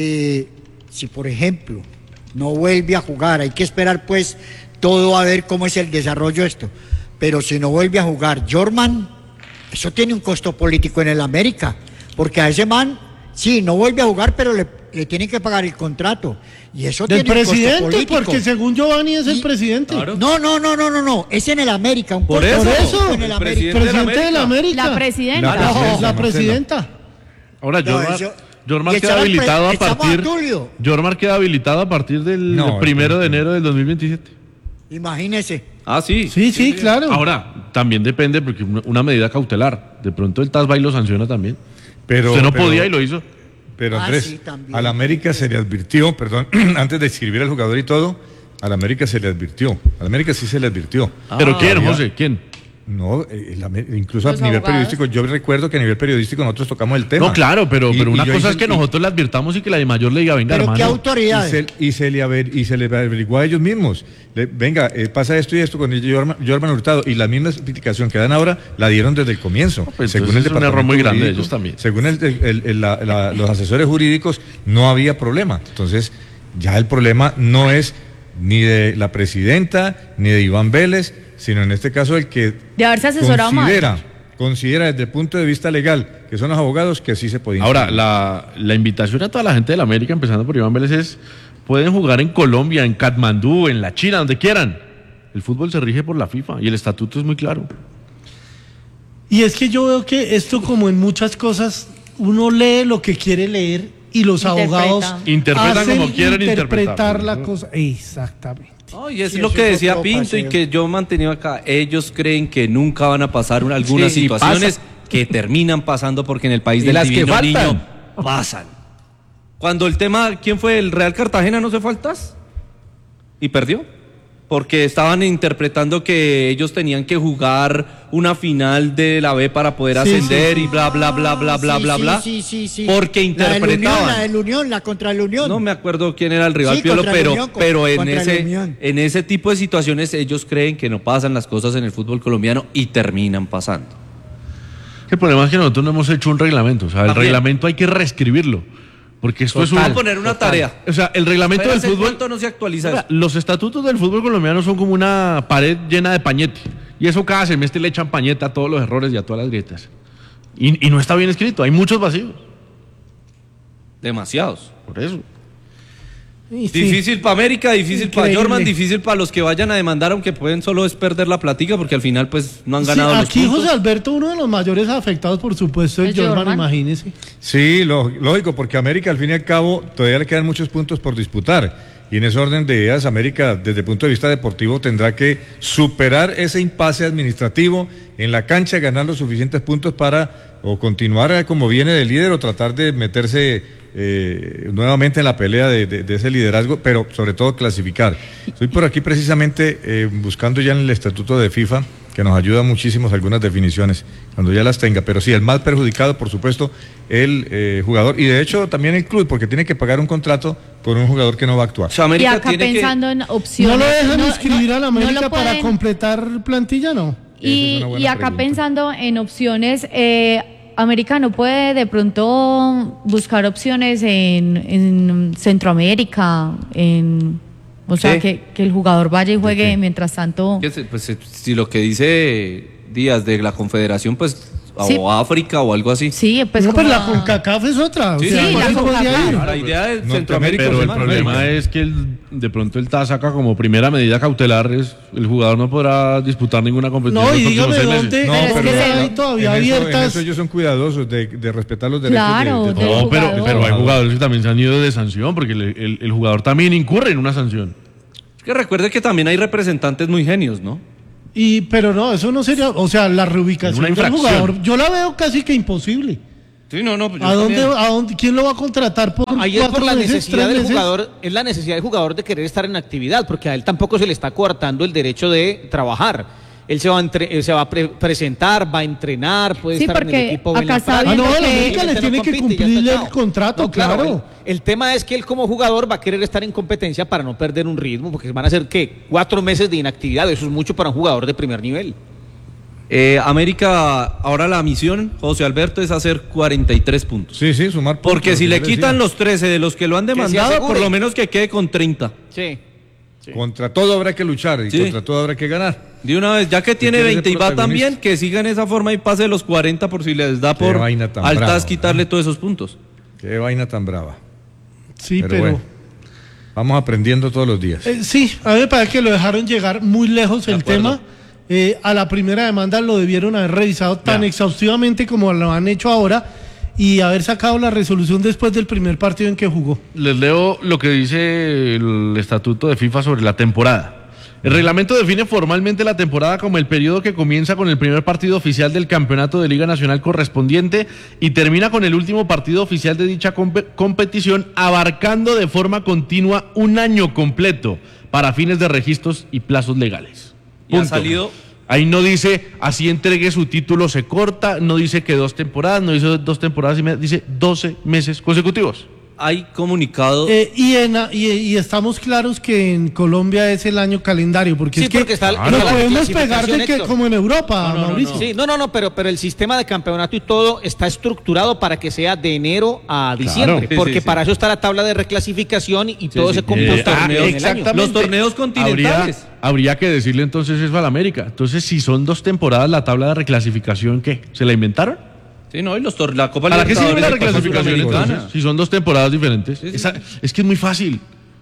si por ejemplo no vuelve a jugar, hay que esperar pues todo a ver cómo es el desarrollo de esto, pero si no vuelve a jugar Jorman, eso tiene un costo político en el América, porque a ese man, sí, no vuelve a jugar, pero le tienen que pagar el contrato, y eso Del tiene un costo presidente, político. porque según Giovanni es el presidente. Claro. No, es en el América, un Por costo eso, político en el el América. presidente Presidente de la América. La presidenta. La presidenta. Ahora, No, Jormar, eso- Jormar y queda echar al habilitado a echamos a partir. Tulio. Jormar queda habilitado a partir del No, 1 de enero del 2027. Imagínese. Ah, sí. Sí, claro. Ahora, también depende, porque una medida cautelar. De pronto el TAS va y lo sanciona también. Pero, Usted no pero- podía y lo hizo. Pero Ah, Andrés, sí, también. al América se le advirtió, perdón, antes de escribir al jugador y todo, al América se le advirtió. Al América sí se le advirtió. ¿Pero quién, había- José? ¿Quién? No, incluso a Los nivel abogados. periodístico, yo recuerdo que a nivel periodístico nosotros tocamos el tema. No, claro, pero una yo cosa hice- es que nosotros le advirtamos y que la de mayor le diga, venga, Pero qué hermano. autoridades. Y se le averiguó a ellos mismos. Venga, pasa esto y esto con el Jorman Hurtado. Y la misma explicación que dan ahora la dieron desde el comienzo. pues según entonces es un error muy grande de jurídico, ellos también. Según los asesores jurídicos, no había problema. Entonces, ya el problema no es ni de la presidenta, ni de Iván Vélez, sino en este caso el que De haberse asesorado mal. considera desde el punto de vista legal que son los abogados que sí se podían. Ahora, la invitación a toda la gente de la América, empezando por Iván Vélez, es: pueden jugar en Colombia, en Katmandú, en la China, donde quieran. El fútbol se rige por la FIFA y el estatuto es muy claro. Y es que yo veo que esto, como en muchas cosas, uno lee lo que quiere leer y los Interpreta. abogados Interpretan hacen como quieren interpretar la interpretar. cosa. Exactamente. No, y es Sí, lo eso que es decía otro Pinto paseo. y que yo he mantenido acá. Ellos creen que nunca van a pasar algunas Sí, y situaciones que terminan pasando porque en el país Y del las que divino faltan. niño pasan. Cuando el tema, ¿quién fue? ¿El Real Cartagena no se fue al TAS? Y perdió. Porque estaban interpretando que ellos tenían que jugar una final de la B para poder Sí, ascender sí, y bla, bla, bla, bla, bla, bla, bla. Sí. Porque interpretaban. La del Unión, la contra el Unión. No me acuerdo quién era el rival Sí, Piolo, contra el Unión, pero en contra el Unión. ese tipo de situaciones ellos creen que no pasan las cosas en el fútbol colombiano y terminan pasando. El problema es que nosotros no hemos hecho un reglamento. O sea, el También. reglamento hay que reescribirlo. Porque esto es Vamos a un. poner una tarea. O sea, el reglamento Pero del ¿hace fútbol. cuánto no se actualiza Oiga, eso? los estatutos del fútbol colombiano son como una pared llena de pañete. Y eso cada semestre le echan pañeta a todos los errores y a todas las grietas. Y no está bien escrito, hay muchos vacíos. Demasiados. Por eso. Y sí. Difícil para América, difícil para Increíble. Jorman, difícil para los que vayan a demandar, aunque pueden solo es perder la platica porque al final pues no han Sí, ganado los aquí puntos. José Alberto, uno de los mayores afectados, por supuesto, es Es Jorman, Jorman. imagínese. Sí, lógico, porque América al fin y al cabo todavía le quedan muchos puntos por disputar. Y en ese orden de ideas, América desde el punto de vista deportivo tendrá que superar ese impasse administrativo en la cancha, ganar los suficientes puntos para o continuar como viene de líder o tratar de meterse nuevamente en la pelea de ese liderazgo, pero sobre todo clasificar. Estoy por aquí precisamente buscando ya en el estatuto de FIFA, que nos ayuda muchísimo algunas definiciones, cuando ya las tenga, pero sí, el más perjudicado, por supuesto, el jugador, y de hecho también el club, porque tiene que pagar un contrato por un jugador que no va a actuar. O sea, Y América acá tiene pensando en opciones. ¿No lo dejan no- inscribir no- a la no lo América para pueden- completar plantilla? No. Esa es una buena Y acá pregunta. pensando en opciones, América no puede de pronto buscar opciones en Centroamérica, en O sea, ¿Qué? que el jugador vaya y juegue mientras tanto. Pues si lo que dice Díaz de la Confederación, pues, Sí. o África o algo así. Sí, pues No, como pero la CONCACAF es otra. Sí, o sea, sí, ¿por la qué podría CONCACAF. ir? La idea de Norteamérica, Centroamérica. Pero el América. problema es que de pronto el TAS saca como primera medida cautelar el jugador no podrá disputar ninguna competición. No, en y los próximos dígame 6 meses. dónde Pero es que hay se- todavía en abiertas. eso ellos son cuidadosos de respetar los derechos Claro, de del No, jugador. pero hay jugadores que también se han ido de sanción porque el jugador también incurre en una sanción. Es que recuerde que también hay representantes muy genios, ¿no? Pero no, eso no sería, o sea, la reubicación Una del infracción. jugador, yo la veo casi que imposible. Sí, no, pues yo ¿A dónde, también. quién lo va a contratar por Ahí es por 4 la meses, necesidad 3 del meses? jugador, es la necesidad del jugador de querer estar en actividad, porque a él tampoco se le está coartando el derecho de trabajar. Él se va a presentar, va a entrenar, puede Sí, estar en el porque equipo. en acá la está práctica. viendo Ah, no, la que- América le tiene que compite, ya está cumplir el chao. contrato, No, claro. El tema es que él como jugador va a querer estar en competencia para no perder un ritmo, porque van a ser, ¿qué? 4 meses de inactividad, eso es mucho para un jugador de primer nivel. América, ahora la misión, José Alberto, es hacer 43 puntos. Sí, sumar puntos. Porque si le quiere quitan decir. los 13 de los que lo han demandado, asegure. por lo menos que quede con 30. Sí. Contra todo habrá que luchar y Sí. contra todo habrá que ganar. De una vez, ya que tiene quiere ser 20 y va protagonista. también, que siga en esa forma y pase los 40 por si les da Qué por vaina tan altas brava, quitarle todos esos puntos. Qué vaina tan brava. Sí, Pero pero... bueno, vamos aprendiendo todos los días. Sí, a mí me parece que lo dejaron llegar muy lejos el acuerdo. tema. A la primera demanda lo debieron haber revisado tan Ya. exhaustivamente como lo han hecho ahora y haber sacado la resolución después del primer partido en que jugó. Les leo lo que dice el estatuto de FIFA sobre la temporada. El reglamento define formalmente la temporada como el periodo que comienza con el primer partido oficial del campeonato de Liga Nacional correspondiente y termina con el último partido oficial de dicha competición, abarcando de forma continua un año completo para fines de registros y plazos legales. Y ha Punto. salido. Ahí no dice así entregue su título se corta, no dice que 2 temporadas, no dice 2 temporadas y media, dice 12 meses consecutivos. Hay comunicado. Y estamos claros que en Colombia es el año calendario, porque Sí, es que porque está no la podemos pegar clasificación, de que Héctor. como en Europa, Mauricio. Sí, pero el sistema de campeonato y todo está estructurado para que sea de enero a diciembre, Sí, porque sí. para eso está la tabla de reclasificación y todo sí. se computa en el año. exactamente. Los torneos continentales. Habría que decirle entonces eso a la América. Entonces, si son 2 temporadas, la tabla de reclasificación, ¿qué? ¿Se la inventaron? Sí, no, y la Copa ¿Para qué sirve la Libertadores de Copa reclasificación Suramericana. entonces? Si son 2 temporadas diferentes. Es que es muy fácil.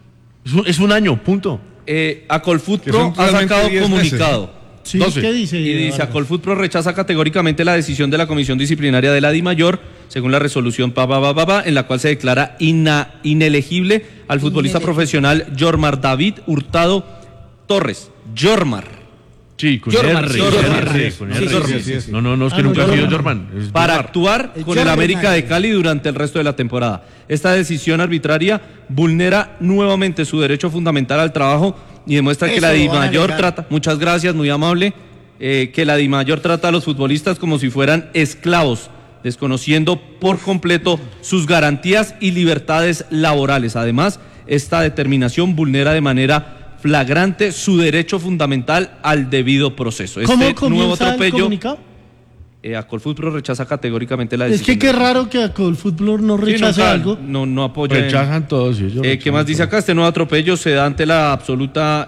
Es un año, punto. Acolfoot Que Pro son ha realmente sacado 10 comunicado. Sí, 12. ¿qué dice? Y dice, Vargas? Acolfoot Pro rechaza categóricamente la decisión de la Comisión Disciplinaria de la DIMAYOR, según la resolución en la cual se declara inelegible al futbolista profesional Jormar David Hurtado Torres. Jormar. Sí, con Jorman, R. sí, con Jorman. R, Sí, con sí, R. sí, sí. No, es que Ah, no, nunca ha sido Jorman. Jorman. Es Para Jorman. actuar con el Jorman. América de Cali durante el resto de la temporada. Esta decisión arbitraria vulnera nuevamente su derecho fundamental al trabajo y demuestra que Eso la lo van a DIMAYOR alegar. trata, muchas gracias, muy amable, que la DIMAYOR trata a los futbolistas como si fueran esclavos, desconociendo por completo sus garantías y libertades laborales. Además, esta determinación vulnera de manera flagrante su derecho fundamental al debido proceso. ¿Cómo Este nuevo comienza el atropello, comunicado? Acolfoot Pro rechaza categóricamente la Es decisión. que qué raro que el fútbol no Sí, rechace nunca- algo. No apoya. Rechazan todos. Sí, ellos ¿Qué rechazan más dice todo. acá? Este nuevo atropello se da ante la absoluta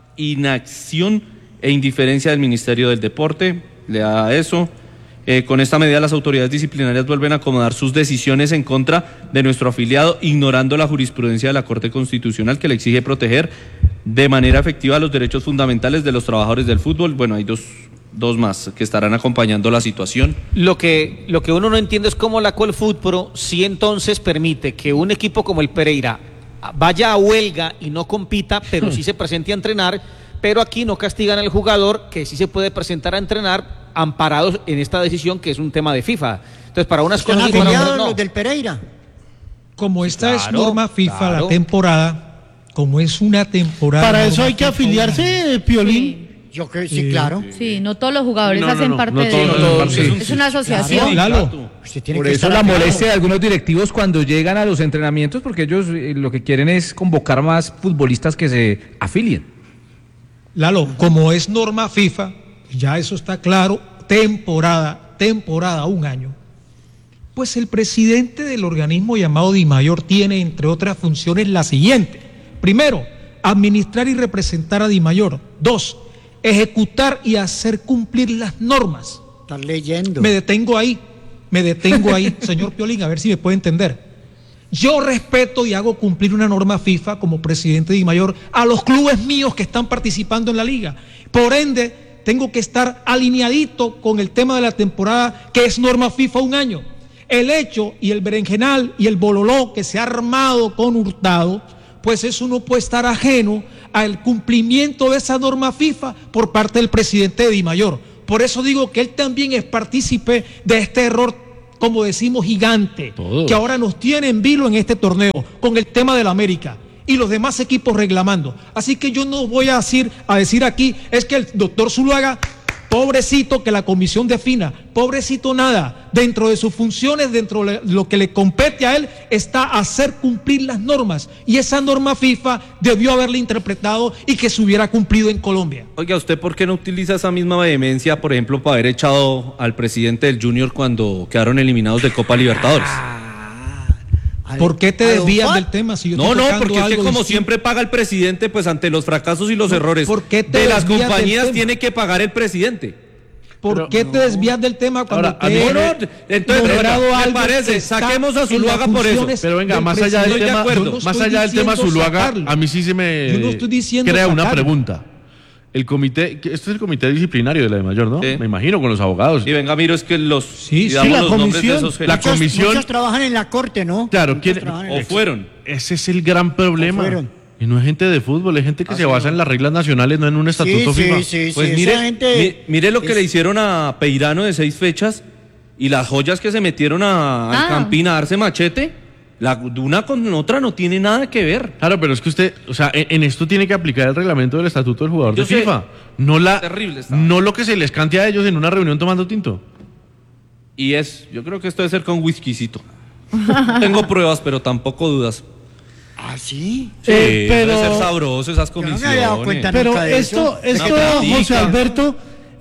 inacción e indiferencia del Ministerio del Deporte. Le da eso. Con esta medida las autoridades disciplinarias vuelven a acomodar sus decisiones en contra de nuestro afiliado, ignorando la jurisprudencia de la Corte Constitucional que le exige proteger de manera efectiva los derechos fundamentales de los trabajadores del fútbol. Bueno, hay dos más que estarán acompañando la situación. Lo que uno no entiende es cómo la Colfoot Pro sí entonces permite que un equipo como el Pereira vaya a huelga y no compita, pero sí se presente a entrenar, pero aquí no castigan al jugador que sí se puede presentar a entrenar amparados en esta decisión que es un tema de FIFA. Entonces, para unas Están cosas y para afiliados otras no. los del Pereira. Como esta es Claro, norma FIFA, claro. la temporada, como es una temporada. Para eso hay que norma FIFA, afiliarse, Piolín. Yo creo sí, claro. Sí, no todos los jugadores No, no, hacen no, parte no de todos hacen parte. Es una asociación. Lalo. Usted tiene Por que eso estar la afiliado. molestia de algunos directivos cuando llegan a los entrenamientos, porque ellos lo que quieren es convocar más futbolistas que se afilien. Lalo, como es norma FIFA, ya eso está claro, temporada, un año. Pues el presidente del organismo llamado DIMAYOR tiene, entre otras funciones, la siguiente. Primero, administrar y representar a Dimayor. 2, ejecutar y hacer cumplir las normas. Estás leyendo. Me detengo ahí, señor Piolín, a ver si me puede entender. Yo respeto y hago cumplir una norma FIFA como presidente de Dimayor a los clubes míos que están participando en la liga. Por ende, tengo que estar alineadito con el tema de la temporada, que es norma FIFA 1 año. El hecho y el berenjenal y el bololó que se ha armado con Hurtado, pues eso no puede estar ajeno al cumplimiento de esa norma FIFA por parte del presidente de Dimayor. Por eso digo que él también es partícipe de este error, como decimos, gigante, que ahora nos tiene en vilo en este torneo, con el tema del América y los demás equipos reclamando. Así que yo no voy a decir aquí, es que el doctor Zuluaga, pobrecito, que la comisión defina, pobrecito nada, dentro de sus funciones, dentro de lo que le compete a él, está hacer cumplir las normas, y esa norma FIFA debió haberle interpretado y que se hubiera cumplido en Colombia. Oiga, ¿usted por qué no utiliza esa misma vehemencia, por ejemplo, para haber echado al presidente del Junior cuando quedaron eliminados de Copa Libertadores? ¿Por qué te desvías del tema? Si yo No, estoy porque es que como distinto. siempre paga el presidente, pues ante los fracasos y los errores ¿por qué te de las desvías del compañías tema? tiene que pagar el presidente. ¿Por qué te desvías del tema cuando Ahora, a mí entonces, nombrado me algo parece, que está saquemos a en Zuluaga las por eso. funciones Pero venga, del más allá del presidente? tema, Yo no más estoy allá del tema diciendo Zuluaga, sacarlo. a mí sí se Yo me no estoy diciendo crea una sacarlo. pregunta. El comité, este es el comité disciplinario de la Dimayor, ¿no? Sí. Me imagino, con los abogados. Y venga, miro, es que los Sí, digamos, la los nombres de comisión. esos La gerentes. comisión. Muchos trabajan en la corte, ¿no? Claro, Muchos ¿quién- trabajan en o la- fueron. Ese es el gran problema. fueron. Y no es gente de fútbol, es gente que se basa en las reglas nacionales, no en un estatuto FIFA. Sí, Pues esa mire, gente mire lo que es- le hicieron a Peirano de 6 fechas y las joyas que se metieron al Campín a darse machete. Una con otra no tiene nada que ver. Claro, pero es que usted, o sea, en esto tiene que aplicar el reglamento del estatuto del jugador Yo de sé. FIFA. Terrible estaba. No lo que se les cante a ellos en una reunión tomando tinto. Y yo creo que esto debe ser con whiskycito. No tengo pruebas, pero tampoco dudas. ¿Ah, sí? Sí, pero- debe ser sabroso esas Yo no comisiones. me había dado cuenta Pero nunca de esto, eso. Una platica. José Alberto,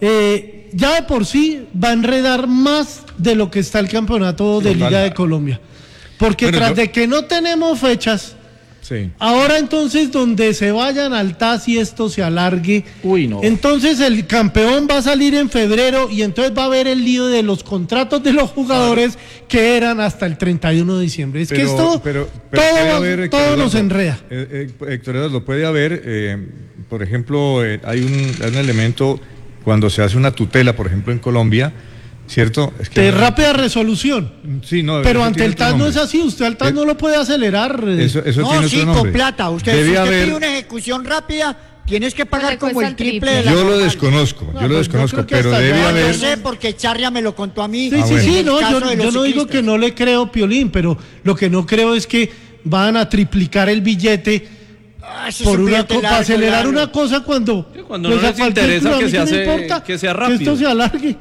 ya de por sí va a enredar más de lo que está el campeonato de Total. Liga de Colombia. Porque Bueno, tras yo- de que no tenemos fechas, Sí. ahora entonces donde se vayan al TAS y esto se alargue, Uy, no. entonces el campeón va a salir en febrero y entonces va a haber el lío de los contratos de los jugadores que eran hasta el 31 de diciembre. Es que esto puede todo, haber, Héctor todo nos Eduardo, enreda. Héctor Eduardo, puede haber, por ejemplo, hay un elemento cuando se hace una tutela, por ejemplo, en Colombia, ¿cierto? Es que De rápida resolución. Sí, no, Pero eso ante tiene el otro TAS no nombre. es así, usted al TAS no lo puede acelerar. Eso No, tiene sí, otro nombre. con plata. Usted, Debe si usted haber- pide una ejecución rápida, tienes que pagar le como cuesta el el triple triple. de la Yo lo normal. desconozco, No, yo lo pues yo desconozco, creo que pero hasta debe allá No, yo haber. sé porque Charria me lo contó a mí. Sí, Ah, sí, bueno. sí, En no, el yo caso de no los digo ciclistas. que no le creo, Piolín, pero lo que no creo es que van a triplicar el billete Ah, eso por es un una billete para largo, acelerar largo. una cosa cuando, Cuando pues, no a les cualquier interesa club, a que mí se no hace- importa que sea que rápido. esto se alargue.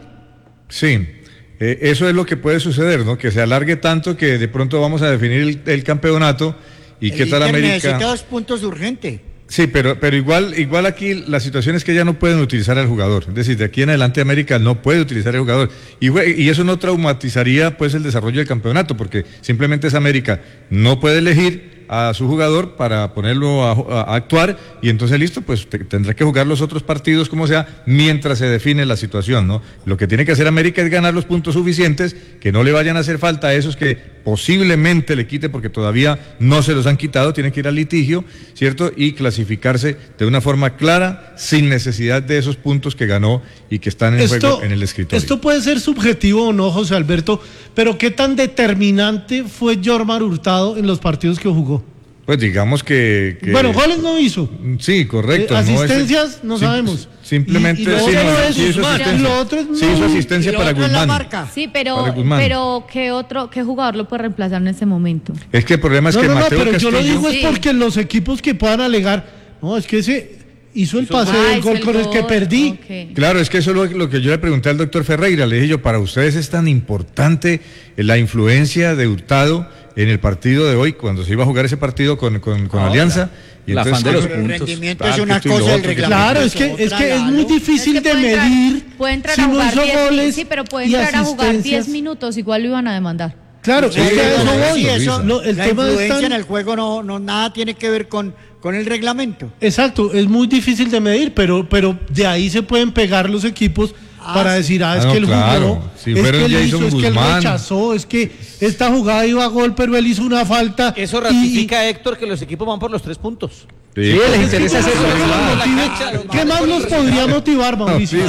Sí, eso es lo que puede suceder, ¿no? Que se alargue tanto que de pronto vamos a definir el campeonato y qué El tal Inter América. necesita 2 puntos urgente. Sí, pero igual aquí la situación es que ya no pueden utilizar al jugador. Es decir, de aquí en adelante América no puede utilizar al jugador. Y eso no traumatizaría pues el desarrollo del campeonato, porque simplemente es América. No puede elegir a su jugador para ponerlo a actuar y entonces listo, pues tendrá que jugar los otros partidos como sea mientras se define la situación, ¿no? Lo que tiene que hacer América es ganar los puntos suficientes, que no le vayan a hacer falta a esos que posiblemente le quite porque todavía no se los han quitado, tiene que ir al litigio, ¿cierto? Y clasificarse de una forma clara, sin necesidad de esos puntos que ganó y que están en juego en el escritorio. Esto puede ser subjetivo o no, José Alberto, pero ¿qué tan determinante fue Jormar Hurtado en los partidos que jugó? Pues digamos que... Bueno, goles no hizo. Sí, correcto. Asistencias no sabemos. Simplemente Y lo sí, otro no, es sí hizo Guzmán. asistencia. Y lo otro es Sí hizo asistencia Y lo para otro es la Guzmán. marca. Sí, Para Guzmán. pero ¿qué jugador lo puede reemplazar en ese momento? Es que el problema es No, que no, no, Mateo pero Castillo... yo lo digo es Sí. porque los equipos que puedan alegar, no, es que ese hizo el pase del hizo gol el con el que gol, perdí. ok. Claro, es que eso es lo que yo le pregunté al doctor Ferreira. Le dije yo, para ustedes es tan importante la influencia de Hurtado en el partido de hoy, cuando se iba a jugar ese partido con Alianza. Y el entonces, afán de los Pero el puntos. rendimiento Ah, es que una esto y lo cosa, el otro, que reglamento Claro, es otra, que es Lalo. muy difícil Es que de puede entrar- medir puede entrar si a no jugar hizo 10 goles sí, pero puede y entrar a jugar 10 asistencias. minutos, igual lo iban a demandar. Claro, Sí, es que a eso bueno, voy. sí, eso, El la tema influencia es en tan... el juego no nada tiene que ver con el reglamento. Exacto, es muy difícil de medir, pero de ahí se pueden pegar los equipos para decir, es no, que él claro. jugó, Si es fuera que él Jason hizo, es que él Guzmán. rechazó, es que esta jugada iba a gol, pero él hizo una falta. Eso ratifica, Héctor, que los equipos van por los 3 puntos. Sí, les interesa eso. ¿Qué más nos podría motivar, Mauricio?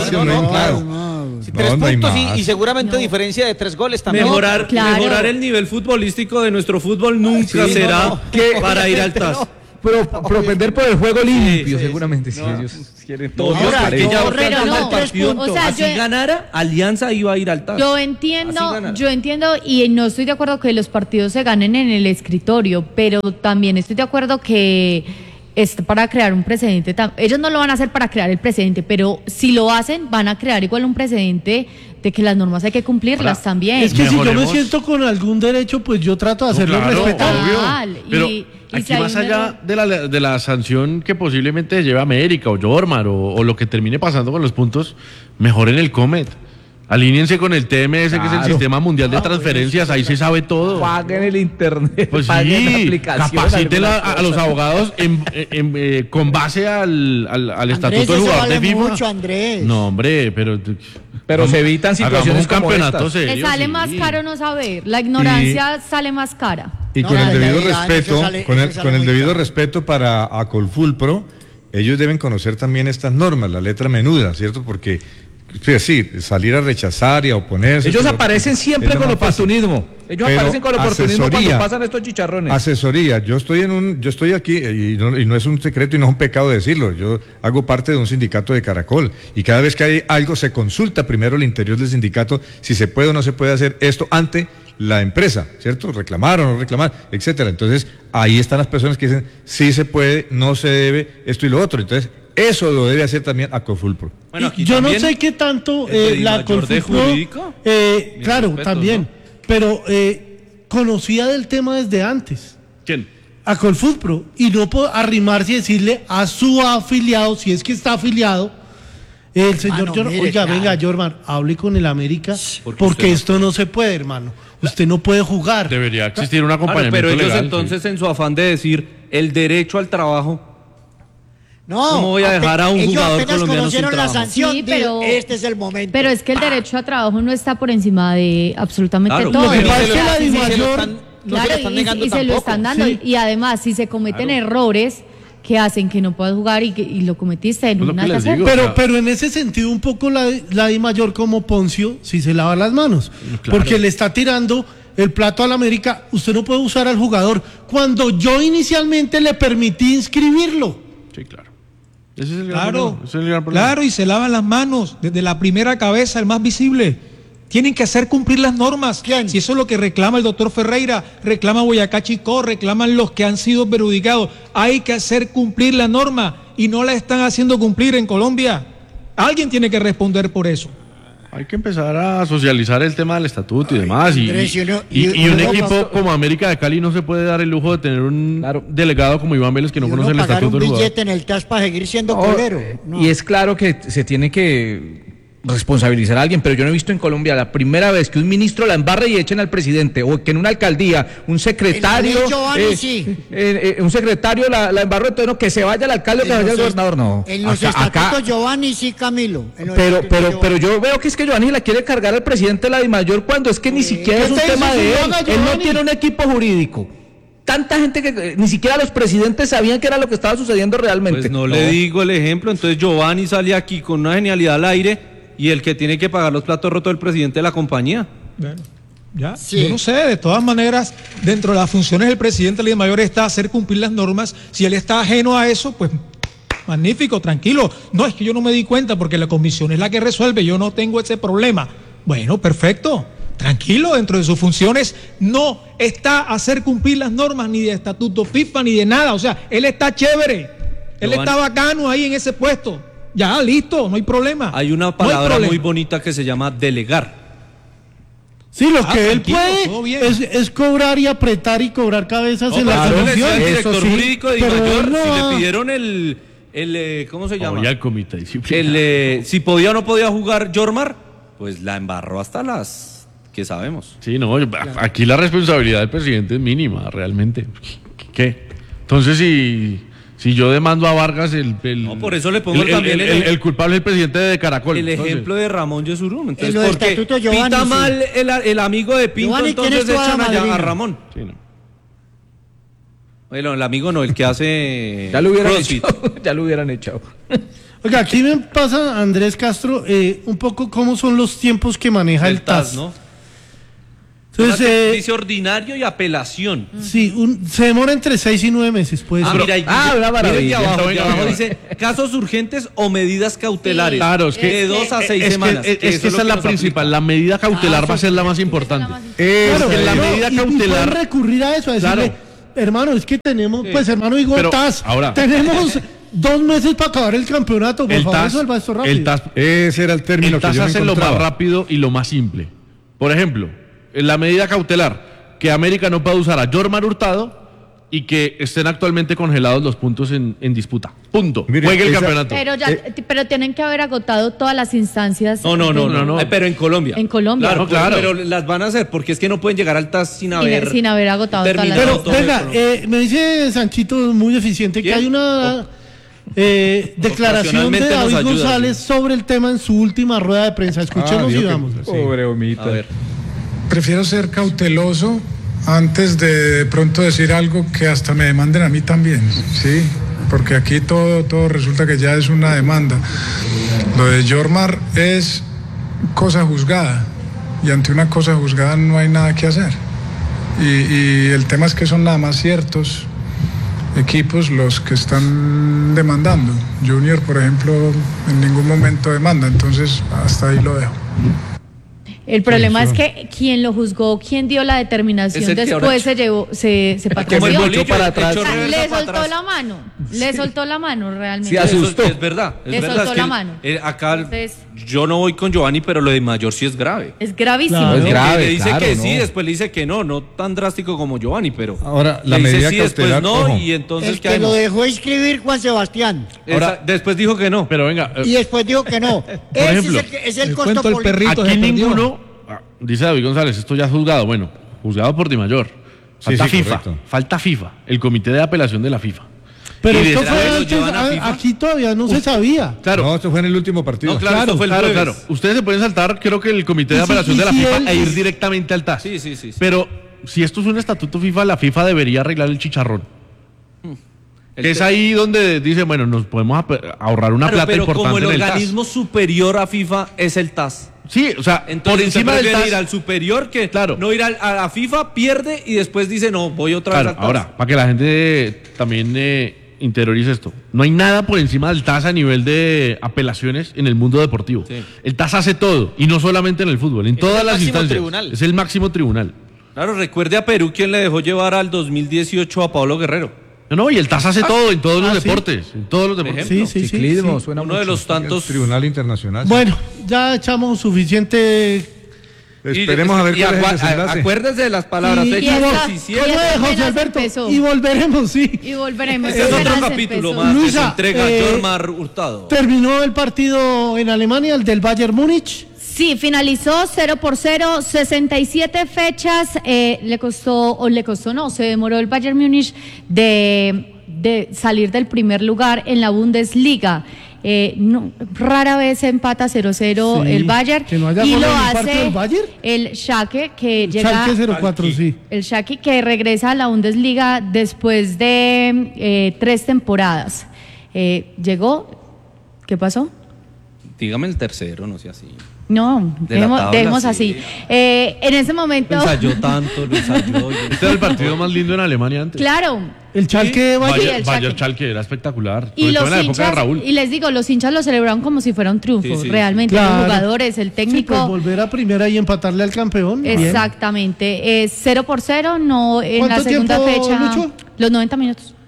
Sí, 3 no hay puntos más. y seguramente diferencia de 3 goles también. Mejorar, claro. mejorar el nivel futbolístico de nuestro fútbol nunca Sí, será no. para ir al TAS. Pero propender por el juego limpio, sí, seguramente, si ellos quieren todo. Ahora, parejo. yo- Ella Pero antes no, del partido, o sea, así yo- ganara, Alianza iba a ir al TAS. Yo Así entiendo ganará. y no estoy de acuerdo que los partidos se ganen en el escritorio, pero también estoy de acuerdo que es para crear un precedente. Ellos no lo van a hacer para crear el precedente, pero si lo hacen, van a crear igual un precedente de que las normas hay que cumplirlas Ahora, también. Es que si yo me Mejoremos. siento con algún derecho, pues yo trato de hacerlo Claro, respetar. Total, obvio. Pero y aquí si hay más un allá error- de la sanción que posiblemente lleve América o Jormar o lo que termine pasando con los puntos, mejoren el Comet. Alíñense con el TMS, que es el Claro. Sistema Mundial de Transferencias, ahí se sabe todo. Paguen el internet, Pues paguen la sí, aplicación. capaciten algunas a los cosas. abogados con base al Andrés, estatuto del eso jugador de vale FIFA. mucho, Andrés. No, hombre, pero Se evitan situaciones hagamos un como campeonato estas. serio. Le sale sí. más caro no saber. La ignorancia sale más cara. Y No, con la el debido realidad, respeto, eso sale- con el, eso sale con el muy debido caro. respeto para Acolfulpro, ellos deben conocer también estas normas, la letra menuda, ¿cierto? Porque sí, salir a rechazar y a oponerse. Ellos pero aparecen siempre es lo con más fácil. oportunismo. Ellos Pero aparecen con oportunismo asesoría, cuando pasan estos chicharrones. Asesoría, yo estoy aquí y no es un secreto y no es un pecado decirlo. Yo hago parte de un sindicato de Caracol y cada vez que hay algo se consulta primero el interior del sindicato si se puede o no se puede hacer esto ante la empresa, ¿cierto? Reclamar o no reclamar, etcétera. Entonces, ahí están las personas que dicen sí se puede, no se debe, esto y lo otro. Entonces, eso lo debe hacer también Acolfulpro. Bueno, aquí Yo también no sé qué tanto el la Mayor de Colfutro, Jurídico. claro, respetos, también, ¿no? pero conocía del tema desde antes. ¿Quién? A Colfutro, y no puedo arrimarse y decirle a su afiliado, si es que está afiliado, el señor Hermano, Jorman, mire, oiga, claro. venga, Jorman, hable con el América, Porque porque usted no esto no se puede, hermano. Usted no puede jugar. Debería existir un Claro, acompañamiento pero ellos legal. entonces en su afán de decir el derecho al trabajo, No, ¿cómo voy a dejar a un ellos jugador apenas colombiano sin conocieron la trabajo? sanción, Sí, digo, pero- este es el momento. Pero es que el derecho a trabajo no está por encima de absolutamente Claro, todo. lo que O pasa es sea, que la si se- DIMAYOR- No se lo están negando y se lo tampoco. están dando. Sí. Y además, si se cometen errores que hacen que no puedas jugar y lo cometiste en Es lo una que les tercera. digo. Pero, o sea- pero en ese sentido, un poco la Di Mayor como Poncio, si se lava las manos. Claro. Porque le está tirando el plato al América. Usted no puede usar al jugador cuando yo inicialmente le permití inscribirlo. Sí, claro. Ese es el gran Claro, problema, ese es el gran problema. claro, y se lavan las manos desde la primera cabeza, el más visible. Tienen que hacer cumplir las normas. ¿Quién? Si eso es lo que reclama el doctor Ferreira, reclama Boyacá Chicó, reclaman los que han sido perjudicados. Hay que hacer cumplir la norma y no la están haciendo cumplir en Colombia. Alguien tiene que responder por eso. Hay que empezar a socializar el tema del estatuto y demás. Andrés, Y y uno- y y un uno equipo pa- como América de Cali no se puede dar el lujo de tener un delegado como Iván Vélez que no Y uno conoce el pagar estatuto un del jugador. billete en el TAS para seguir siendo No, colero. No. Y es claro que se tiene que responsabilizar a alguien, pero yo no he visto en Colombia la primera vez que un ministro la embarre y echen al presidente, o que en una alcaldía un secretario, En la ley Giovanni, sí. un secretario la embarró, entonces no, que se vaya el alcalde o que se vaya el gobernador, no. En los Acá- estatutos Giovanni sí, Camilo. En los pero, estatutos pero, pero Giovanni. yo veo que es que Giovanni la quiere cargar al presidente de la DIMAYOR cuando es que ni siquiera es un ¿qué te tema hizo de si él. lo haga Él no Giovanni? tiene un equipo jurídico. Tanta gente que ni siquiera los presidentes sabían qué era lo que estaba sucediendo realmente. Pues no le digo el ejemplo, entonces Giovanni sale aquí con una genialidad al aire y el que tiene que pagar los platos rotos es el presidente de la compañía. Bueno, ya, Sí. yo no sé, de todas maneras, dentro de las funciones del presidente de la Mayor está hacer cumplir las normas. Si él está ajeno a eso, pues magnífico, tranquilo. No, es que yo no me di cuenta porque la comisión es la que resuelve, yo no tengo ese problema. Bueno, perfecto, tranquilo, dentro de sus funciones no está hacer cumplir las normas ni de estatuto FIFA ni de nada. O sea, él está chévere, él Giovanni. está bacano ahí en ese puesto. Ya, listo, no hay problema. Hay una No hay palabra problema. muy bonita que se llama delegar. Sí, lo que él tranquilo, todo puede bien. es cobrar y apretar y cobrar cabezas en la Claro, le decía comisión. al director jurídico de pero Dimayor, él no si va- le pidieron ¿cómo se llama? Oye, al comité disciplinario. Si podía o no podía jugar Jormar, pues la embarró hasta las ¿Qué sabemos? Sí, no, aquí la responsabilidad del presidente es mínima, realmente. ¿Qué? Entonces, si yo demando a Vargas, no, por eso le pongo también el culpable es el presidente de Caracol. El ejemplo de Ramón Yesurún. Entonces, lo del porque estatuto Giovanni, pinta sí. mal el amigo de Pinto, Giovanni, entonces ¿quién es echan tu allá madrina? a Ramón. Sí, no. Bueno, el amigo no, el que hace Ya lo hubieran CrossFit. echado. Ya lo hubieran echado. Oiga, aquí me pasa, Andrés Castro, un poco cómo son los tiempos que maneja el TAS. ¿no? Entonces, Dice ordinario y apelación. sí, se demora entre 6 y 9 meses, pues. Mira, ahí una dice, maravilla. miren de Venga, abajo venga. dice casos urgentes o medidas cautelares. Claro, es que de 2 a 6 es semanas. que esa es lo la nos principal. aplica. La medida cautelar va a ser la más importante. Claro, en la no, medida y pueden cautelar. recurrir a eso, a decirle, Claro. hermano, es que tenemos, pues hermano, digo, Pero, TAS, ahora. tenemos 2 meses para acabar el campeonato, por El favor, TAS, resuelva esto rápido. el TAS, Ese era el término el que TAS yo me hace lo más encontraba. rápido y lo más simple. Por ejemplo, en la medida cautelar, que América no pueda usar a Jormar Hurtado y que estén actualmente congelados los puntos en disputa. Punto. Mire, Juegue el esa- campeonato. Pero tienen que haber agotado todas las instancias. no. Pero en Colombia. En Colombia. Claro, No, claro. Pero las van a hacer porque es que no pueden llegar al TAS sin haber agotado todas las terminado Pero, todo venga, el Colombia. me dice Sanchito, muy eficiente, que ¿Quién? hay una declaración de Ocasionalmente nos David ayuda, González sí. sobre el tema en su última rueda de prensa. Escuchemos y vio que- vamos. sí. Pobre Omita. A ver. Prefiero ser cauteloso antes de pronto decir algo que hasta me demanden a mí también, ¿sí? Porque aquí todo resulta que ya es una demanda. Lo de Jormar es cosa juzgada y ante una cosa juzgada no hay nada que hacer. Y el tema es que son nada más ciertos equipos los que están demandando. Junior, por ejemplo, en ningún momento demanda, entonces hasta ahí lo dejo. El problema es que quien lo juzgó, quien dio la determinación Es el que después ahora- se llevó, se Como el patrició. bolillo para atrás. echó O sea, reversa le para soltó atrás. la mano, le soltó la mano realmente. Sí, Eso asustó. es verdad. Es Le verdad. soltó Es que la mano. acá Entonces- yo no voy con Giovanni, pero lo de Mayor sí es grave. Es gravísimo. Claro. Es Porque grave, le dice claro, que ¿no? sí, después le dice que no tan drástico como Giovanni, pero Ahora, la le dice medida sí, después cautelar, no, ojo. y entonces El ¿qué que lo hacemos? dejó escribir Juan Sebastián. Después dijo que no. Pero venga, Y después dijo que no. Ese ejemplo, es el el costo cuento del político. perrito aquí se perdió. ninguno, dice David González, esto ya es juzgado. Bueno, juzgado por Di Mayor. Sí, Falta sí, FIFA. correcto. Falta FIFA, el comité de apelación de la FIFA. Pero Y esto detrás fue de lo antes, llevan a FIFA. aquí todavía no se sabía. Claro, No, esto fue en el último partido. No, claro, esto fue el claro, jueves. claro. Ustedes se pueden saltar, creo que el comité de Y si- apelación y de la si FIFA él- e ir directamente al TAS. Sí. Pero si esto es un estatuto FIFA, la FIFA debería arreglar el chicharrón. Es ahí donde dice, bueno, nos podemos ahorrar una plata pero importante como el en el TAS. organismo superior a FIFA es el TAS. Sí, o sea, Entonces por encima del prefiere TAS. ir al superior que Claro. no ir a la FIFA, pierde y después dice no, voy otra Claro, vez al TAS. ahora, para que la gente también interiorice esto, no hay nada por encima del TAS a nivel de apelaciones en el mundo deportivo. Sí. El TAS hace todo, y no solamente en el fútbol, en todas el las máximo instancias. tribunal. Es el máximo tribunal. Claro, recuerde a Perú quien le dejó llevar al 2018 a Pablo Guerrero. No, y el TAS hace todo en todos los sí. deportes. En todos los deportes. Sí, sí, sí. Ciclismo, sí. suena Uno de mucho. los tantos. Tribunal Internacional. Bueno, ya echamos suficiente. Esperemos a ver cuál es el desenlace. Acuérdese de las palabras. Y- Fecha y- 17. ¿Cómo es, José apenas Alberto? empezó. Y volveremos, sí. Y volveremos. Ese es otro Apenas capítulo empezó. más que Luisa, se entrega Jormar Hurtado. Terminó el partido en Alemania, el del Bayern Múnich. Sí, finalizó 0-0, 67 fechas, se demoró el Bayern Múnich de salir del primer lugar en la Bundesliga. Rara vez se empata 0-0 Sí, el Bayern que no haya y gol lo en el partido hace del Bayern. el Schalke que llega Schalke 04, sí. el Schalke que regresa a la Bundesliga después de 3 temporadas. Llegó, ¿qué pasó? Dígame el tercero, no sea así. No, De la tabla, dejemos sí. así. En ese momento, Lo ensayó tanto, lo ensayó. Este era el partido más lindo en Alemania antes. claro, El Schalke de Bayern. Sí, Bayern, el Bayern Schalke. Schalke era espectacular. y Sobre todo los en la época de hinchas, Raúl. y les digo, los hinchas lo celebraron como si fuera un triunfo, Sí, sí, realmente, Claro. los jugadores, el Sí, técnico. pues volver a primera y empatarle al campeón. bien. Exactamente, 0-0, no en la ¿Cuánto segunda tiempo, fecha, Lucho? los 90 minutos.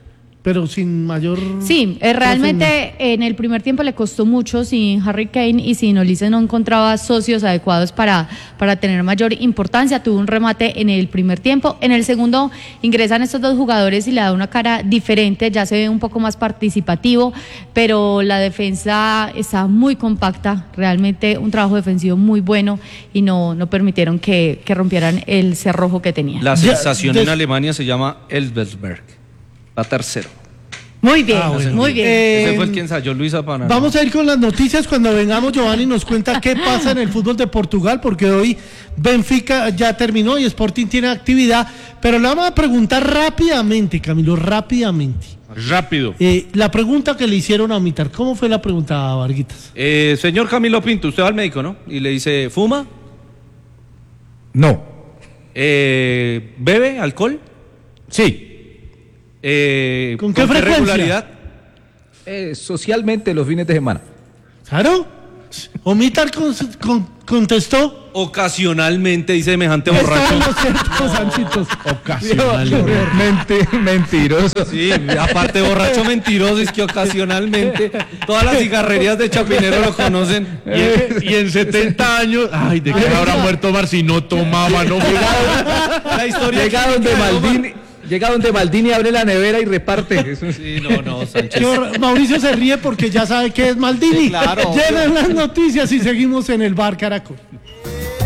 pero sin mayor... Sí, realmente en el primer tiempo le costó mucho, sin Harry Kane y sin Olise no encontraba socios adecuados para tener mayor importancia, tuvo un remate en el primer tiempo, en el segundo ingresan estos dos jugadores y le da una cara diferente, ya se ve un poco más participativo, pero la defensa está muy compacta, realmente un trabajo defensivo muy bueno y no permitieron que rompieran el cerrojo que tenía. La sensación en Alemania se llama Elversberg. Va tercero. Muy bien, muy bien. Ese fue el que ensayó Luisa Panara. Vamos a ir con las noticias. Cuando vengamos, Giovanni nos cuenta qué pasa en el fútbol de Portugal, porque hoy Benfica ya terminó y Sporting tiene actividad, pero le vamos a preguntar rápidamente, Camilo, rápidamente. Rápido. La pregunta que le hicieron a Mitar, ¿cómo fue la pregunta, Varguitas? Señor Camilo Pinto, usted va al médico, ¿no? Y le dice, ¿fuma? No. ¿Bebe alcohol? Sí. ¿Con qué frecuencia? Regularidad? Socialmente los fines de semana. ¿Claro? ¿O Mitar contestó? Ocasionalmente, dice semejante Está borracho. en lo cierto, Sanchitos. Ocasionalmente. Mentiroso. Sí, aparte borracho mentiroso, es que ocasionalmente todas las cigarrerías de Chapinero lo conocen. Y en 70 años, ay, ¿de qué habrá muerto Omar si no tomaba, no jugaba? La historia Llega donde Maldini abre la nevera y reparte. Sí, no, Sánchez. Mauricio se ríe porque ya sabe que es Maldini. Sí, claro. Llegan las noticias y seguimos en el Bar Caracol.